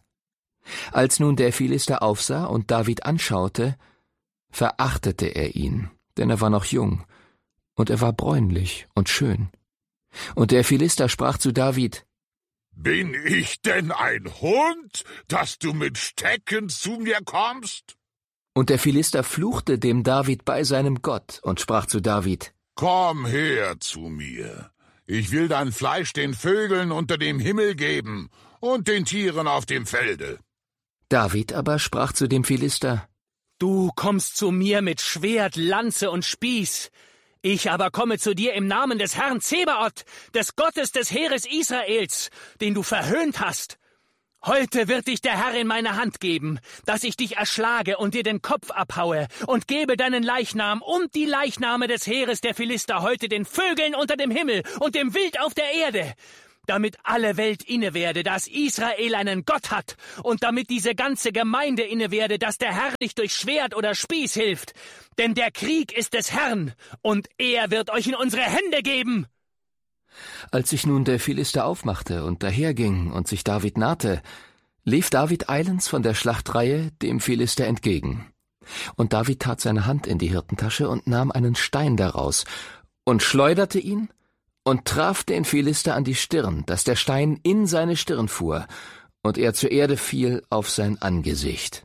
B: Als nun der Philister aufsah und David anschaute, verachtete er ihn, denn er war noch jung, und er war bräunlich und schön. Und der Philister sprach zu David:
L: Bin ich denn ein Hund, dass du mit Stecken zu mir kommst?
B: Und der Philister fluchte dem David bei seinem Gott und sprach zu David:
L: Komm her zu mir. Ich will dein Fleisch den Vögeln unter dem Himmel geben und den Tieren auf dem Felde.
B: David aber sprach zu dem Philister:
C: Du kommst zu mir mit Schwert, Lanze und Spieß. Ich aber komme zu dir im Namen des Herrn Zebaoth, des Gottes des Heeres Israels, den du verhöhnt hast. Heute wird dich der Herr in meine Hand geben, dass ich dich erschlage und dir den Kopf abhaue und gebe deinen Leichnam und die Leichname des Heeres der Philister heute den Vögeln unter dem Himmel und dem Wild auf der Erde, damit alle Welt inne werde, dass Israel einen Gott hat und damit diese ganze Gemeinde inne werde, dass der Herr nicht durch Schwert oder Spieß hilft, denn der Krieg ist des Herrn und er wird euch in unsere Hände geben.«
B: Als sich nun der Philister aufmachte und daherging und sich David nahte, lief David eilends von der Schlachtreihe dem Philister entgegen. Und David tat seine Hand in die Hirtentasche und nahm einen Stein daraus und schleuderte ihn und traf den Philister an die Stirn, dass der Stein in seine Stirn fuhr, und er zur Erde fiel auf sein Angesicht.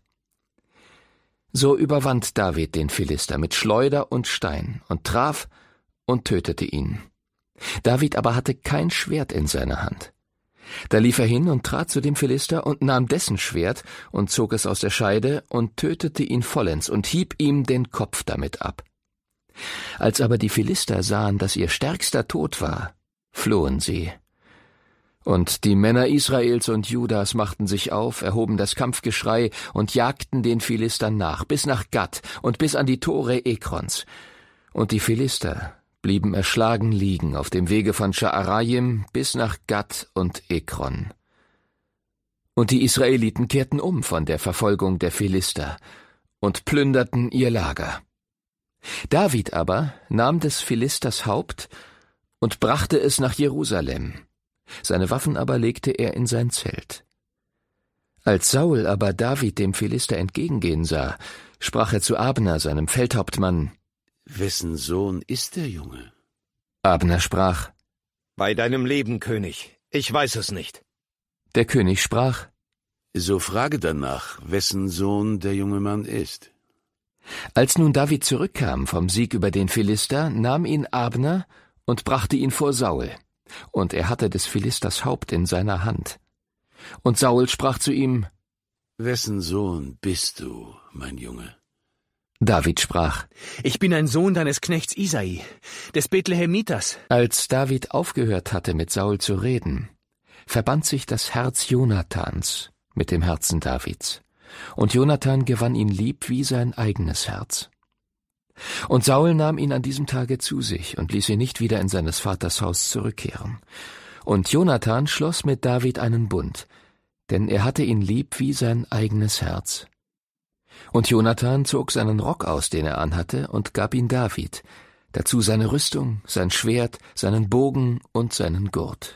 B: So überwand David den Philister mit Schleuder und Stein und traf und tötete ihn. David aber hatte kein Schwert in seiner Hand. Da lief er hin und trat zu dem Philister und nahm dessen Schwert und zog es aus der Scheide und tötete ihn vollends und hieb ihm den Kopf damit ab. Als aber die Philister sahen, dass ihr Stärkster tot war, flohen sie. Und die Männer Israels und Judas machten sich auf, erhoben das Kampfgeschrei und jagten den Philistern nach, bis nach Gat und bis an die Tore Ekrons. Und die Philister blieben erschlagen liegen auf dem Wege von Scha'arayim bis nach Gat und Ekron. Und die Israeliten kehrten um von der Verfolgung der Philister und plünderten ihr Lager. David aber nahm des Philisters Haupt und brachte es nach Jerusalem. Seine Waffen aber legte er in sein Zelt. Als Saul aber David dem Philister entgegengehen sah, sprach er zu Abner, seinem Feldhauptmann:
J: »Wessen Sohn ist der Junge?«
B: Abner sprach:
A: »Bei deinem Leben, König, ich weiß es nicht.«
B: Der König sprach:
J: »So frage danach, wessen Sohn der junge Mann ist.«
B: Als nun David zurückkam vom Sieg über den Philister, nahm ihn Abner und brachte ihn vor Saul, und er hatte des Philisters Haupt in seiner Hand. Und Saul sprach zu ihm:
J: »Wessen Sohn bist du, mein Junge?«
B: David sprach:
C: »Ich bin ein Sohn deines Knechts Isai, des Bethlehemiters.«
B: Als David aufgehört hatte, mit Saul zu reden, verband sich das Herz Jonathans mit dem Herzen Davids, und Jonathan gewann ihn lieb wie sein eigenes Herz. Und Saul nahm ihn an diesem Tage zu sich und ließ ihn nicht wieder in seines Vaters Haus zurückkehren. Und Jonathan schloss mit David einen Bund, denn er hatte ihn lieb wie sein eigenes Herz. Und Jonathan zog seinen Rock aus, den er anhatte, und gab ihn David, dazu seine Rüstung, sein Schwert, seinen Bogen und seinen Gurt.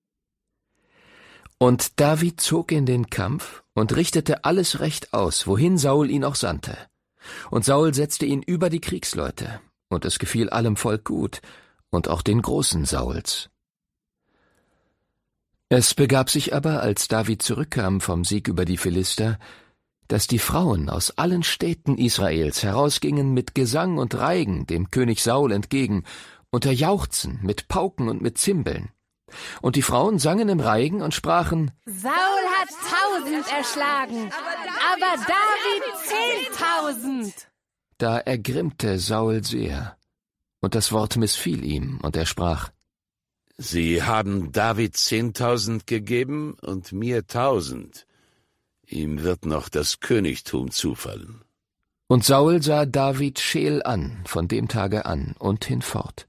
B: Und David zog in den Kampf und richtete alles recht aus, wohin Saul ihn auch sandte. Und Saul setzte ihn über die Kriegsleute, und es gefiel allem Volk gut, und auch den Großen Sauls. Es begab sich aber, als David zurückkam vom Sieg über die Philister, dass die Frauen aus allen Städten Israels herausgingen mit Gesang und Reigen dem König Saul entgegen, unter Jauchzen, mit Pauken und mit Zimbeln. Und die Frauen sangen im Reigen und sprachen:
F: Saul hat tausend erschlagen, aber David zehntausend.
B: Da ergrimmte Saul sehr, und das Wort missfiel ihm, und er sprach:
J: Sie haben David zehntausend gegeben und mir tausend. Ihm wird noch das Königtum zufallen.
B: Und Saul sah David scheel an, von dem Tage an und hinfort.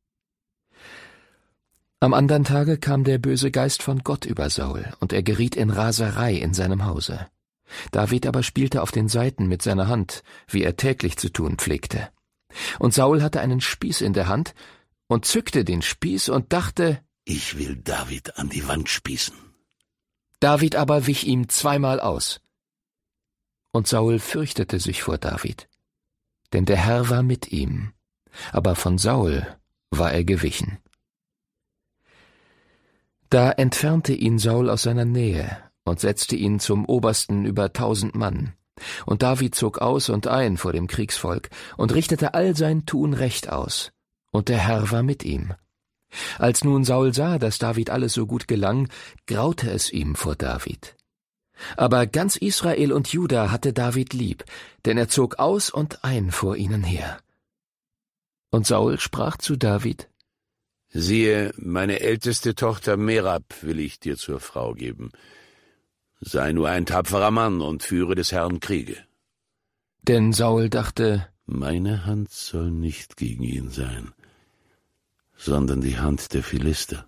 B: Am andern Tage kam der böse Geist von Gott über Saul, und er geriet in Raserei in seinem Hause. David aber spielte auf den Saiten mit seiner Hand, wie er täglich zu tun pflegte. Und Saul hatte einen Spieß in der Hand und zückte den Spieß und dachte:
J: Ich will David an die Wand spießen.
B: David aber wich ihm zweimal aus. Und Saul fürchtete sich vor David, denn der Herr war mit ihm, aber von Saul war er gewichen. Da entfernte ihn Saul aus seiner Nähe und setzte ihn zum Obersten über tausend Mann. Und David zog aus und ein vor dem Kriegsvolk und richtete all sein Tun recht aus, und der Herr war mit ihm. Als nun Saul sah, dass David alles so gut gelang, graute es ihm vor David. Aber ganz Israel und Juda hatte David lieb, denn er zog aus und ein vor ihnen her. Und Saul sprach zu David:
J: Siehe, meine älteste Tochter Merab will ich dir zur Frau geben. Sei nur ein tapferer Mann und führe des Herrn Kriege.
B: Denn Saul dachte:
J: Meine Hand soll nicht gegen ihn sein, sondern die Hand der Philister.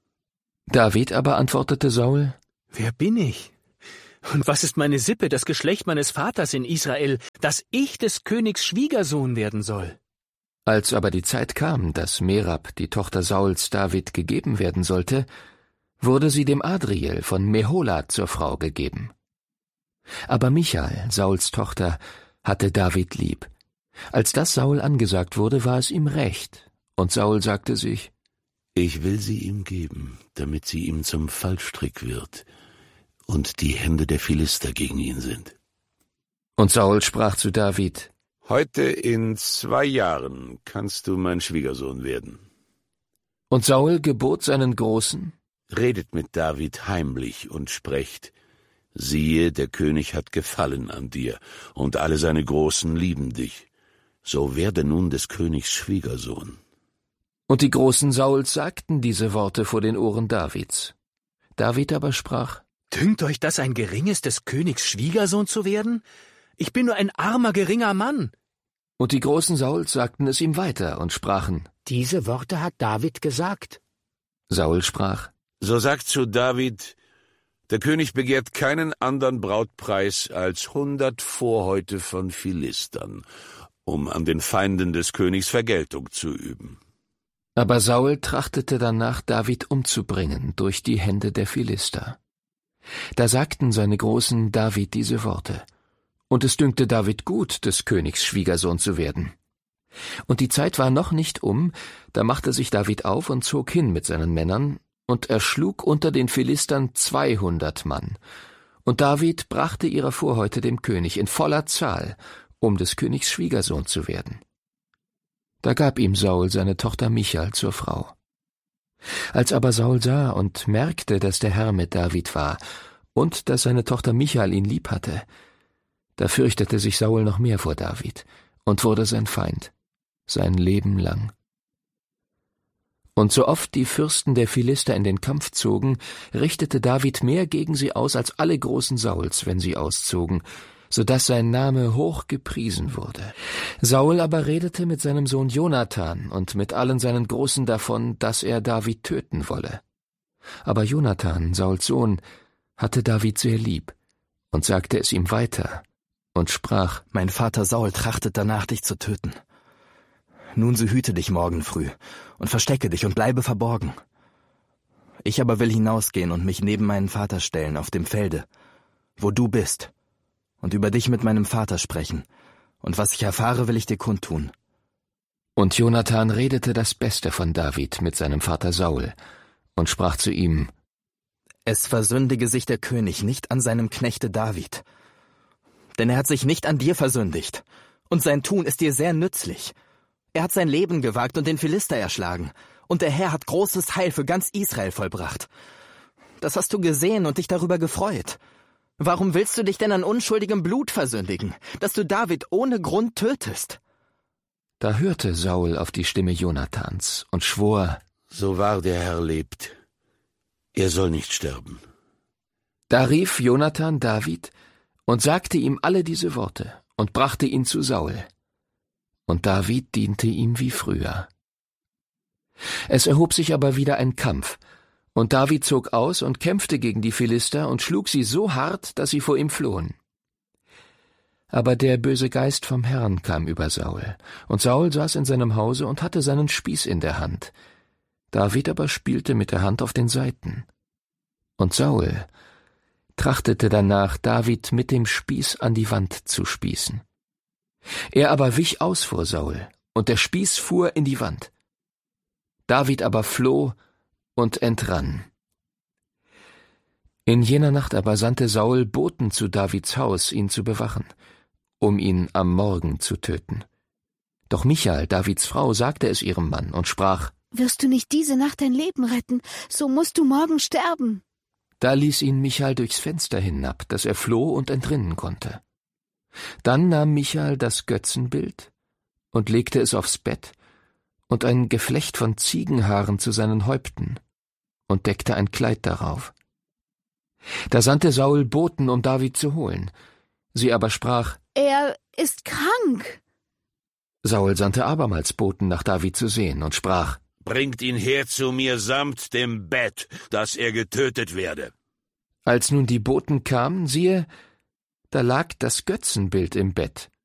B: David aber antwortete Saul:
C: Wer bin ich? Und was ist meine Sippe, das Geschlecht meines Vaters in Israel, dass ich des Königs Schwiegersohn werden soll?
B: Als aber die Zeit kam, dass Merab, die Tochter Sauls, David gegeben werden sollte, wurde sie dem Adriel von Mehola zur Frau gegeben. Aber Michal, Sauls Tochter, hatte David lieb. Als das Saul angesagt wurde, war es ihm recht, und Saul sagte sich:
J: Ich will sie ihm geben, damit sie ihm zum Fallstrick wird und die Hände der Philister gegen ihn sind.
B: Und Saul sprach zu David:
J: Heute in zwei Jahren kannst du mein Schwiegersohn werden.
B: Und Saul gebot seinen Großen:
J: Redet mit David heimlich und sprecht: Siehe, der König hat Gefallen an dir, und alle seine Großen lieben dich. So werde nun des Königs Schwiegersohn.
B: Und die Großen Sauls sagten diese Worte vor den Ohren Davids. David aber sprach:
C: Dünkt euch das ein geringes, des Königs Schwiegersohn zu werden? Ich bin nur ein armer, geringer Mann.
B: Und die Großen Sauls sagten es ihm weiter und sprachen:
H: Diese Worte hat David gesagt.
B: Saul sprach:
J: So sagt zu David: Der König begehrt keinen andern Brautpreis als hundert Vorhäute von Philistern, um an den Feinden des Königs Vergeltung zu üben.
B: Aber Saul trachtete danach, David umzubringen durch die Hände der Philister. Da sagten seine Großen David diese Worte. Und es dünkte David gut, des Königs Schwiegersohn zu werden. Und die Zeit war noch nicht um, da machte sich David auf und zog hin mit seinen Männern und erschlug unter den Philistern zweihundert Mann. Und David brachte ihre Vorhäute dem König in voller Zahl, um des Königs Schwiegersohn zu werden. Da gab ihm Saul seine Tochter Michal zur Frau. Als aber Saul sah und merkte, dass der Herr mit David war und dass seine Tochter Michal ihn lieb hatte, da fürchtete sich Saul noch mehr vor David und wurde sein Feind, sein Leben lang. Und so oft die Fürsten der Philister in den Kampf zogen, richtete David mehr gegen sie aus als alle Großen Sauls, wenn sie auszogen, so dass sein Name hoch gepriesen wurde. Saul aber redete mit seinem Sohn Jonathan und mit allen seinen Großen davon, dass er David töten wolle. Aber Jonathan, Sauls Sohn, hatte David sehr lieb und sagte es ihm weiter und sprach:
E: Mein Vater Saul trachtet danach, dich zu töten. Nun so hüte dich morgen früh und verstecke dich und bleibe verborgen. Ich aber will hinausgehen und mich neben meinen Vater stellen auf dem Felde, wo du bist, und über dich mit meinem Vater sprechen, und was ich erfahre, will ich dir kundtun.
B: Und Jonathan redete das Beste von David mit seinem Vater Saul und sprach zu ihm:
E: Es versündige sich der König nicht an seinem Knechte David, denn er hat sich nicht an dir versündigt, und sein Tun ist dir sehr nützlich. Er hat sein Leben gewagt und den Philister erschlagen, und der Herr hat großes Heil für ganz Israel vollbracht. Das hast du gesehen und dich darüber gefreut. Warum willst du dich denn an unschuldigem Blut versündigen, dass du David ohne Grund tötest?
B: Da hörte Saul auf die Stimme Jonathans und schwor:
J: So wahr der Herr lebt, er soll nicht sterben.
B: Da rief Jonathan David und sagte ihm alle diese Worte und brachte ihn zu Saul. Und David diente ihm wie früher. Es erhob sich aber wieder ein Kampf, und David zog aus und kämpfte gegen die Philister und schlug sie so hart, dass sie vor ihm flohen. Aber der böse Geist vom Herrn kam über Saul, und Saul saß in seinem Hause und hatte seinen Spieß in der Hand. David aber spielte mit der Hand auf den Saiten. Und Saul trachtete danach, David mit dem Spieß an die Wand zu spießen. Er aber wich aus vor Saul, und der Spieß fuhr in die Wand. David aber floh und entrann. In jener Nacht aber sandte Saul Boten zu Davids Haus, ihn zu bewachen, um ihn am Morgen zu töten. Doch Michal, Davids Frau, sagte es ihrem Mann und sprach:
F: Wirst du nicht diese Nacht dein Leben retten, so musst du morgen sterben.
B: Da ließ ihn Michal durchs Fenster hinab, dass er floh und entrinnen konnte. Dann nahm Michal das Götzenbild und legte es aufs Bett und ein Geflecht von Ziegenhaaren zu seinen Häupten und deckte ein Kleid darauf. Da sandte Saul Boten, um David zu holen. Sie aber sprach:
F: Er ist krank.
B: Saul sandte abermals Boten, nach David zu sehen, und sprach:
J: Bringt ihn her zu mir samt dem Bett, dass er getötet werde.
B: Als nun die Boten kamen, siehe, da lag das Götzenbild im Bett,